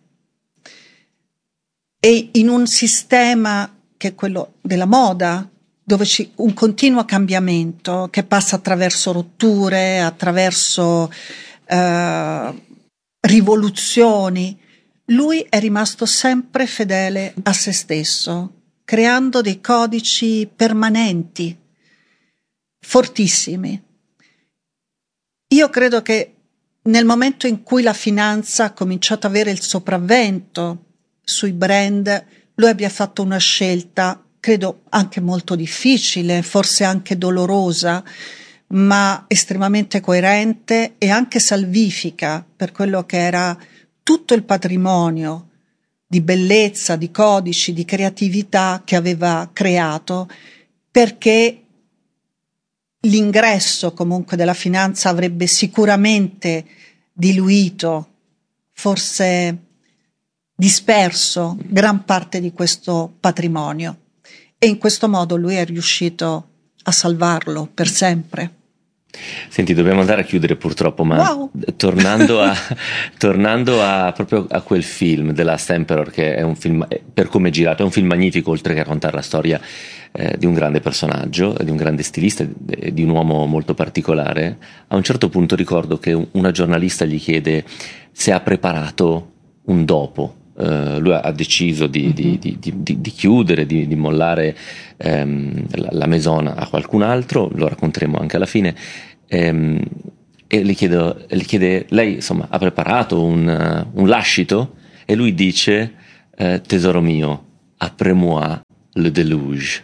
S14: e in un sistema che è quello della moda, dove c'è un continuo cambiamento che passa attraverso rotture, attraverso eh, rivoluzioni, lui è rimasto sempre fedele a se stesso, creando dei codici permanenti, fortissimi. Io credo che nel momento in cui la finanza ha cominciato ad avere il sopravvento sui brand, lui abbia fatto una scelta, credo anche molto difficile, forse anche dolorosa, ma estremamente coerente e anche salvifica per quello che era tutto il patrimonio di bellezza, di codici, di creatività che aveva creato, perché l'ingresso comunque della finanza avrebbe sicuramente diluito, forse disperso gran parte di questo patrimonio, e in questo modo lui è riuscito a salvarlo per sempre.
S1: Senti, dobbiamo andare a chiudere purtroppo, ma
S14: wow.
S1: tornando, a, tornando a proprio a quel film, The Last Emperor, che è un film, per come è girato, è un film magnifico, oltre che a raccontare la storia eh, di un grande personaggio, di un grande stilista, di un uomo molto particolare. A un certo punto ricordo che una giornalista gli chiede se ha preparato un dopo. Uh, lui ha deciso di, di, di, di, di chiudere, di, di mollare um, la, la Maison a qualcun altro, lo racconteremo anche alla fine, um, e le, chiedo, le chiede, lei insomma ha preparato un, uh, un lascito? E lui dice, uh, tesoro mio, après-moi le déluge.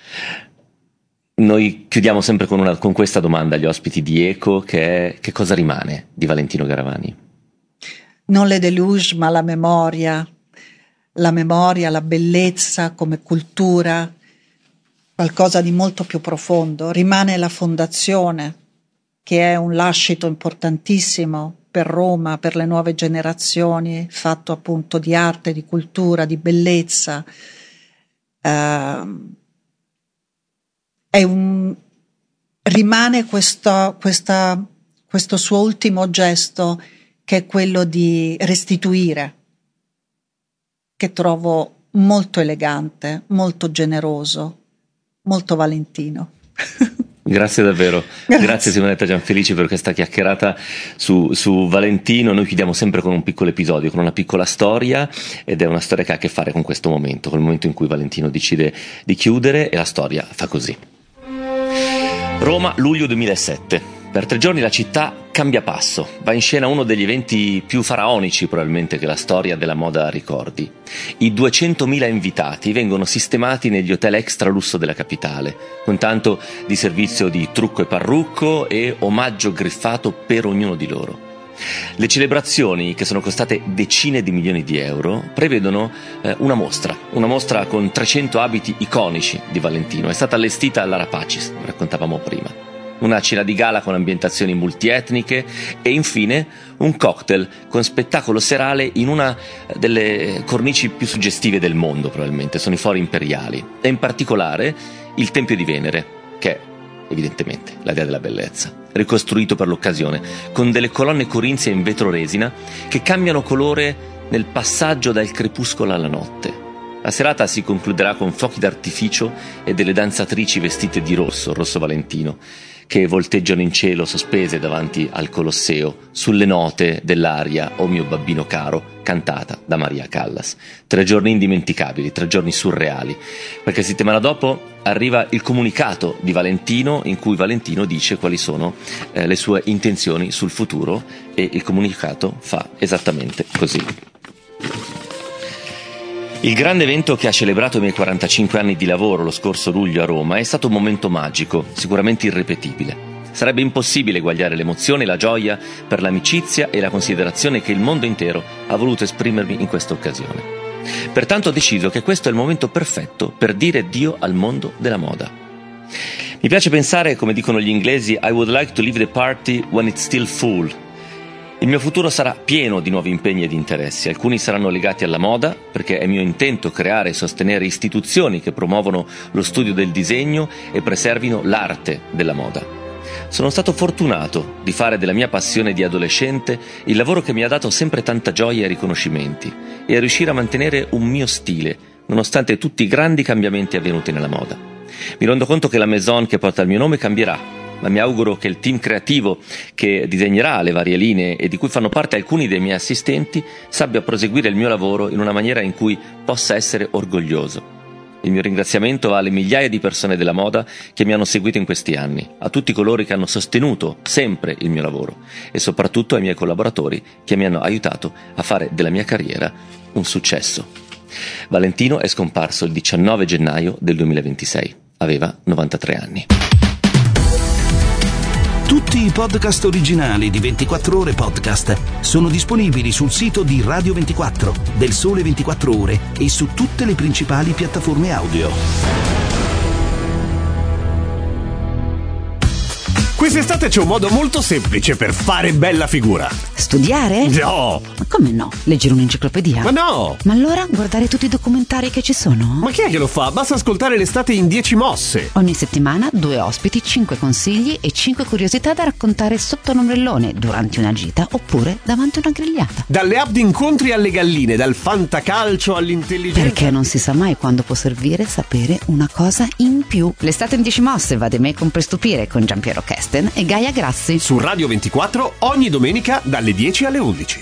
S1: Noi chiudiamo sempre con, una, con questa domanda agli ospiti di Eco, che è: che cosa rimane di Valentino Garavani?
S14: Non le deluge, ma la memoria, la memoria, la bellezza come cultura, qualcosa di molto più profondo. Rimane la fondazione, che è un lascito importantissimo per Roma, per le nuove generazioni, fatto appunto di arte, di cultura, di bellezza. Uh, è un, rimane questo, questa, questo suo ultimo gesto, che è quello di restituire, che trovo molto elegante, molto generoso, molto Valentino.
S1: Grazie davvero,
S14: grazie,
S1: grazie Simonetta Gianfelici per questa chiacchierata su, su Valentino. Noi chiudiamo sempre con un piccolo episodio, con una piccola storia, ed è una storia che ha a che fare con questo momento, con il momento in cui Valentino decide di chiudere, e la storia fa così. Roma, luglio duemilasette. Per tre giorni la città cambia passo, va in scena uno degli eventi più faraonici probabilmente che la storia della moda ricordi. I duecentomila invitati vengono sistemati negli hotel extra lusso della capitale, con tanto di servizio di trucco e parrucco e omaggio griffato per ognuno di loro. Le celebrazioni, che sono costate decine di milioni di euro, prevedono eh, una mostra, una mostra con trecento abiti iconici di Valentino. È stata allestita all'Arapacis, raccontavamo prima. Una cena di gala con ambientazioni multietniche e infine un cocktail con spettacolo serale in una delle cornici più suggestive del mondo, probabilmente, sono i Fori Imperiali, e in particolare il Tempio di Venere, che è evidentemente la dea della bellezza, ricostruito per l'occasione, con delle colonne corinzie in vetro resina che cambiano colore nel passaggio dal crepuscolo alla notte. La serata si concluderà con fuochi d'artificio e delle danzatrici vestite di rosso, rosso Valentino, che volteggiano in cielo sospese davanti al Colosseo sulle note dell'aria "O mio babbino caro", cantata da Maria Callas. Tre giorni indimenticabili, tre giorni surreali, perché settimana dopo arriva il comunicato di Valentino, in cui Valentino dice quali sono eh, le sue intenzioni sul futuro, e il comunicato fa esattamente così. Il grande evento che ha celebrato i miei quarantacinque anni di lavoro lo scorso luglio a Roma è stato un momento magico, sicuramente irripetibile. Sarebbe impossibile eguagliare l'emozione e la gioia per l'amicizia e la considerazione che il mondo intero ha voluto esprimermi in questa occasione. Pertanto ho deciso che questo è il momento perfetto per dire addio al mondo della moda. Mi piace pensare, come dicono gli inglesi, I would like to leave the party when it's still full. Il mio futuro sarà pieno di nuovi impegni ed interessi. Alcuni saranno legati alla moda, perché è mio intento creare e sostenere istituzioni che promuovono lo studio del disegno e preservino l'arte della moda. Sono stato fortunato di fare della mia passione di adolescente il lavoro che mi ha dato sempre tanta gioia e riconoscimenti, e a riuscire a mantenere un mio stile, nonostante tutti i grandi cambiamenti avvenuti nella moda. Mi rendo conto che la Maison che porta il mio nome cambierà, ma mi auguro che il team creativo che disegnerà le varie linee e di cui fanno parte alcuni dei miei assistenti sappia proseguire il mio lavoro in una maniera in cui possa essere orgoglioso. Il mio ringraziamento va alle migliaia di persone della moda che mi hanno seguito in questi anni, a tutti coloro che hanno sostenuto sempre il mio lavoro e soprattutto ai miei collaboratori che mi hanno aiutato a fare della mia carriera un successo. Valentino è scomparso il diciannove gennaio del duemilaventisei. Aveva novantatré anni.
S3: Tutti i podcast originali di ventiquattro Ore Podcast sono disponibili sul sito di Radio ventiquattro, del Sole ventiquattro Ore e su tutte le principali piattaforme audio.
S16: Quest'estate c'è un modo molto semplice per fare bella figura.
S7: Studiare?
S16: No!
S7: Ma come no? Leggere un'enciclopedia?
S16: Ma no!
S7: Ma allora guardare tutti i documentari che ci sono?
S16: Ma chi è che lo fa? Basta ascoltare l'estate in dieci mosse.
S7: Ogni settimana due ospiti, cinque consigli e cinque curiosità da raccontare sotto un ombrellone, durante una gita oppure davanti a una grigliata.
S16: Dalle app di incontri alle galline, dal fantacalcio all'intelligenza.
S7: Perché non si sa mai quando può servire sapere una cosa in più. L'estate in dieci mosse va di me con per stupire con Giampiero Kesten e Gaia Grassi.
S16: Su Radio ventiquattro ogni domenica dalle dieci alle undici.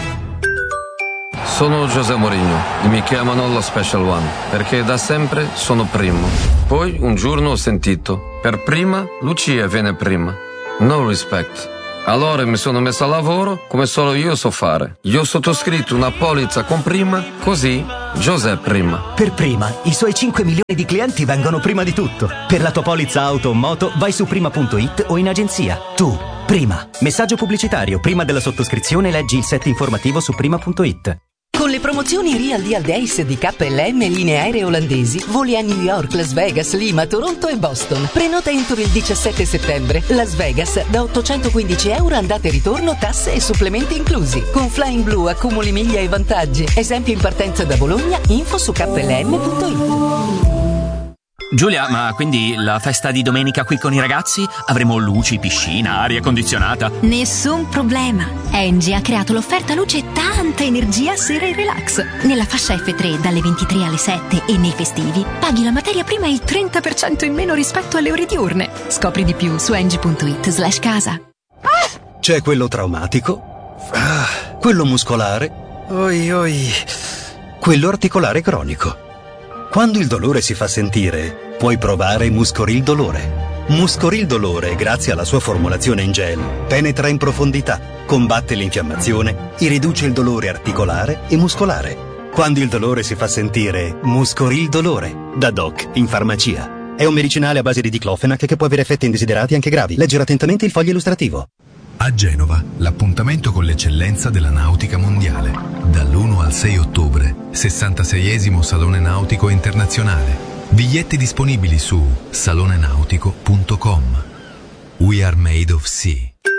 S17: Sono José Mourinho e mi chiamano lo Special One perché da sempre sono primo. Poi un giorno ho sentito: per prima Lucia viene prima. No respect. Allora mi sono messo a lavoro come solo io so fare. Io ho sottoscritto una polizza con prima, così José prima.
S18: Per prima, i suoi cinque milioni di clienti vengono prima di tutto. Per la tua polizza auto o moto vai su prima punto it o in agenzia. Tu, prima. Messaggio pubblicitario. Prima della sottoscrizione leggi il set informativo su prima punto it.
S19: Con le promozioni Real Deal Days di K L M e linee aeree olandesi, voli a New York, Las Vegas, Lima, Toronto e Boston. Prenota entro il diciassette settembre. Las Vegas da ottocentoquindici euro andata e ritorno, tasse e supplementi inclusi. Con Flying Blue accumuli miglia e vantaggi. Esempio in partenza da Bologna, info su K L M punto it.
S20: Giulia, ma quindi la festa di domenica qui con i ragazzi? Avremo luci, piscina, aria condizionata?
S5: Nessun problema. Engie ha creato l'offerta luce e tanta energia sera e relax. Nella fascia F tre dalle ventitré alle sette e nei festivi paghi la materia prima il trenta per cento in meno rispetto alle ore diurne. Scopri di più su engie punto it slash casa.
S21: C'è quello traumatico, ah, quello muscolare, oi oi, quello articolare cronico. Quando il dolore si fa sentire, puoi provare Muscoril Dolore. Muscoril Dolore, grazie alla sua formulazione in gel, penetra in profondità, combatte l'infiammazione e riduce il dolore articolare e muscolare. Quando il dolore si fa sentire, Muscoril Dolore, da Doc in farmacia. È un medicinale a base di diclofenac che può avere effetti indesiderati anche gravi. Leggere attentamente il foglio illustrativo.
S22: A Genova, l'appuntamento con l'eccellenza della nautica mondiale. Dall'primo al sei ottobre, sessantaseiesimo Salone Nautico Internazionale. Biglietti disponibili su salonenautico punto com. We are made of sea.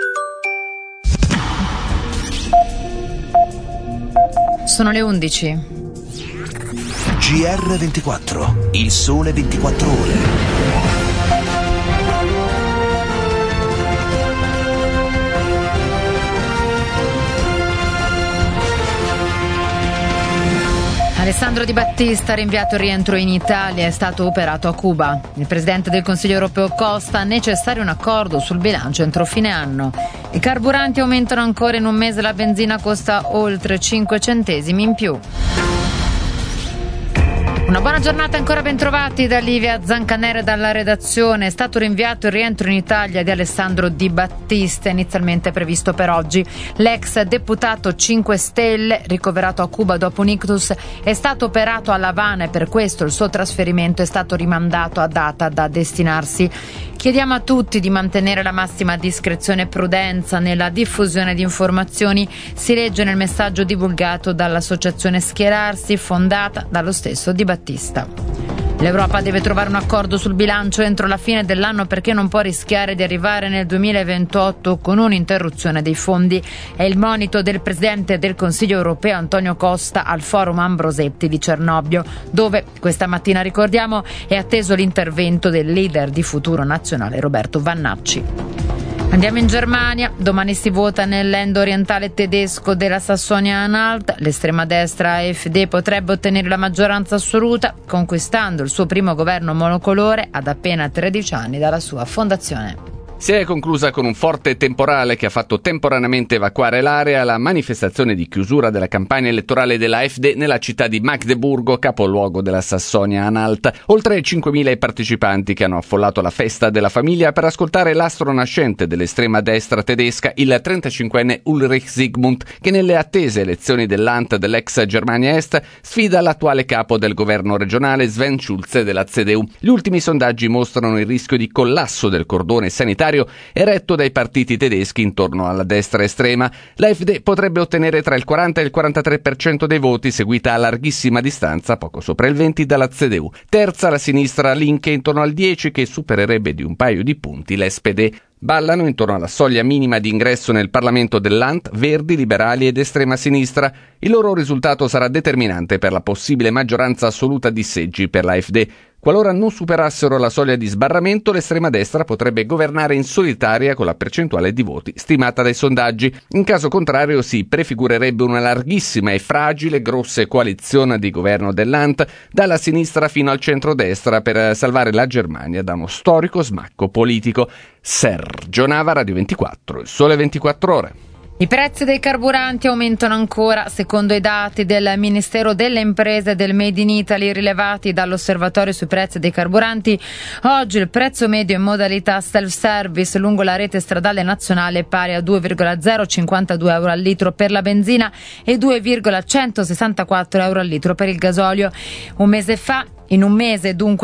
S23: Sono le undici.
S3: G R ventiquattro, il sole ventiquattro ore.
S23: Alessandro Di Battista, rinviato al rientro in Italia, è stato operato a Cuba. Il Presidente del Consiglio europeo Costa: necessario un accordo sul bilancio entro fine anno. I carburanti aumentano ancora, in un mese la benzina costa oltre cinque centesimi in più. Una buona giornata, ancora ben trovati da Livia Zancanera dalla redazione. È stato rinviato il rientro in Italia di Alessandro Di Battista, inizialmente previsto per oggi. L'ex deputato cinque Stelle, ricoverato a Cuba dopo un ictus, è stato operato a La Habana e per questo il suo trasferimento è stato rimandato a data da destinarsi. Chiediamo a tutti di mantenere la massima discrezione e prudenza nella diffusione di informazioni, si legge nel messaggio divulgato dall'associazione Schierarsi, fondata dallo stesso Di Battista. L'Europa deve trovare un accordo sul bilancio entro la fine dell'anno perché non può rischiare di arrivare nel duemilaventotto con un'interruzione dei fondi. È il monito del Presidente del Consiglio europeo Antonio Costa al Forum Ambrosetti di Cernobbio, dove questa mattina, ricordiamo, è atteso l'intervento del leader di Futuro Nazionale Roberto Vannacci. Andiamo in Germania, domani si vota nell'end orientale tedesco della Sassonia-Anhalt. L'estrema destra A F D potrebbe ottenere la maggioranza assoluta, conquistando il suo primo governo monocolore ad appena tredici anni dalla sua fondazione.
S24: Si è conclusa con un forte temporale che ha fatto temporaneamente evacuare l'area la manifestazione di chiusura della campagna elettorale della A F D nella città di Magdeburgo, capoluogo della Sassonia-Anhalt. Oltre cinquemila i partecipanti che hanno affollato la festa della famiglia per ascoltare l'astro nascente dell'estrema destra tedesca, il trentacinquenne Ulrich Sigmund, che nelle attese elezioni dell'A N T dell'ex Germania Est sfida l'attuale capo del governo regionale Sven Schulze della C D U. Gli ultimi sondaggi mostrano il rischio di collasso del cordone sanitario eretto dai partiti tedeschi intorno alla destra estrema. L'A F D potrebbe ottenere tra il quaranta e il quarantatré per cento dei voti, seguita a larghissima distanza, poco sopra il venti, dalla C D U. Terza la sinistra Linke intorno al dieci, che supererebbe di un paio di punti l'S P D. ballano intorno alla soglia minima di ingresso nel Parlamento dell'A N T Verdi, liberali ed estrema sinistra. Il loro risultato sarà determinante per la possibile maggioranza assoluta di seggi per l'A F D. Qualora non superassero la soglia di sbarramento, l'estrema destra potrebbe governare in solitaria con la percentuale di voti stimata dai sondaggi. In caso contrario si prefigurerebbe una larghissima e fragile grossa coalizione di governo dell'A N T dalla sinistra fino al centrodestra per salvare la Germania da uno storico smacco politico. Sergio Nava, Radio ventiquattro, Il Sole ventiquattro Ore.
S23: I prezzi dei carburanti aumentano ancora. Secondo i dati del Ministero delle Imprese e del Made in Italy rilevati dall'Osservatorio sui prezzi dei carburanti, oggi il prezzo medio in modalità self-service lungo la rete stradale nazionale è pari a due virgola zero cinquantadue euro al litro per la benzina e due virgola centosessantaquattro euro al litro per il gasolio. Un mese fa, in un mese dunque,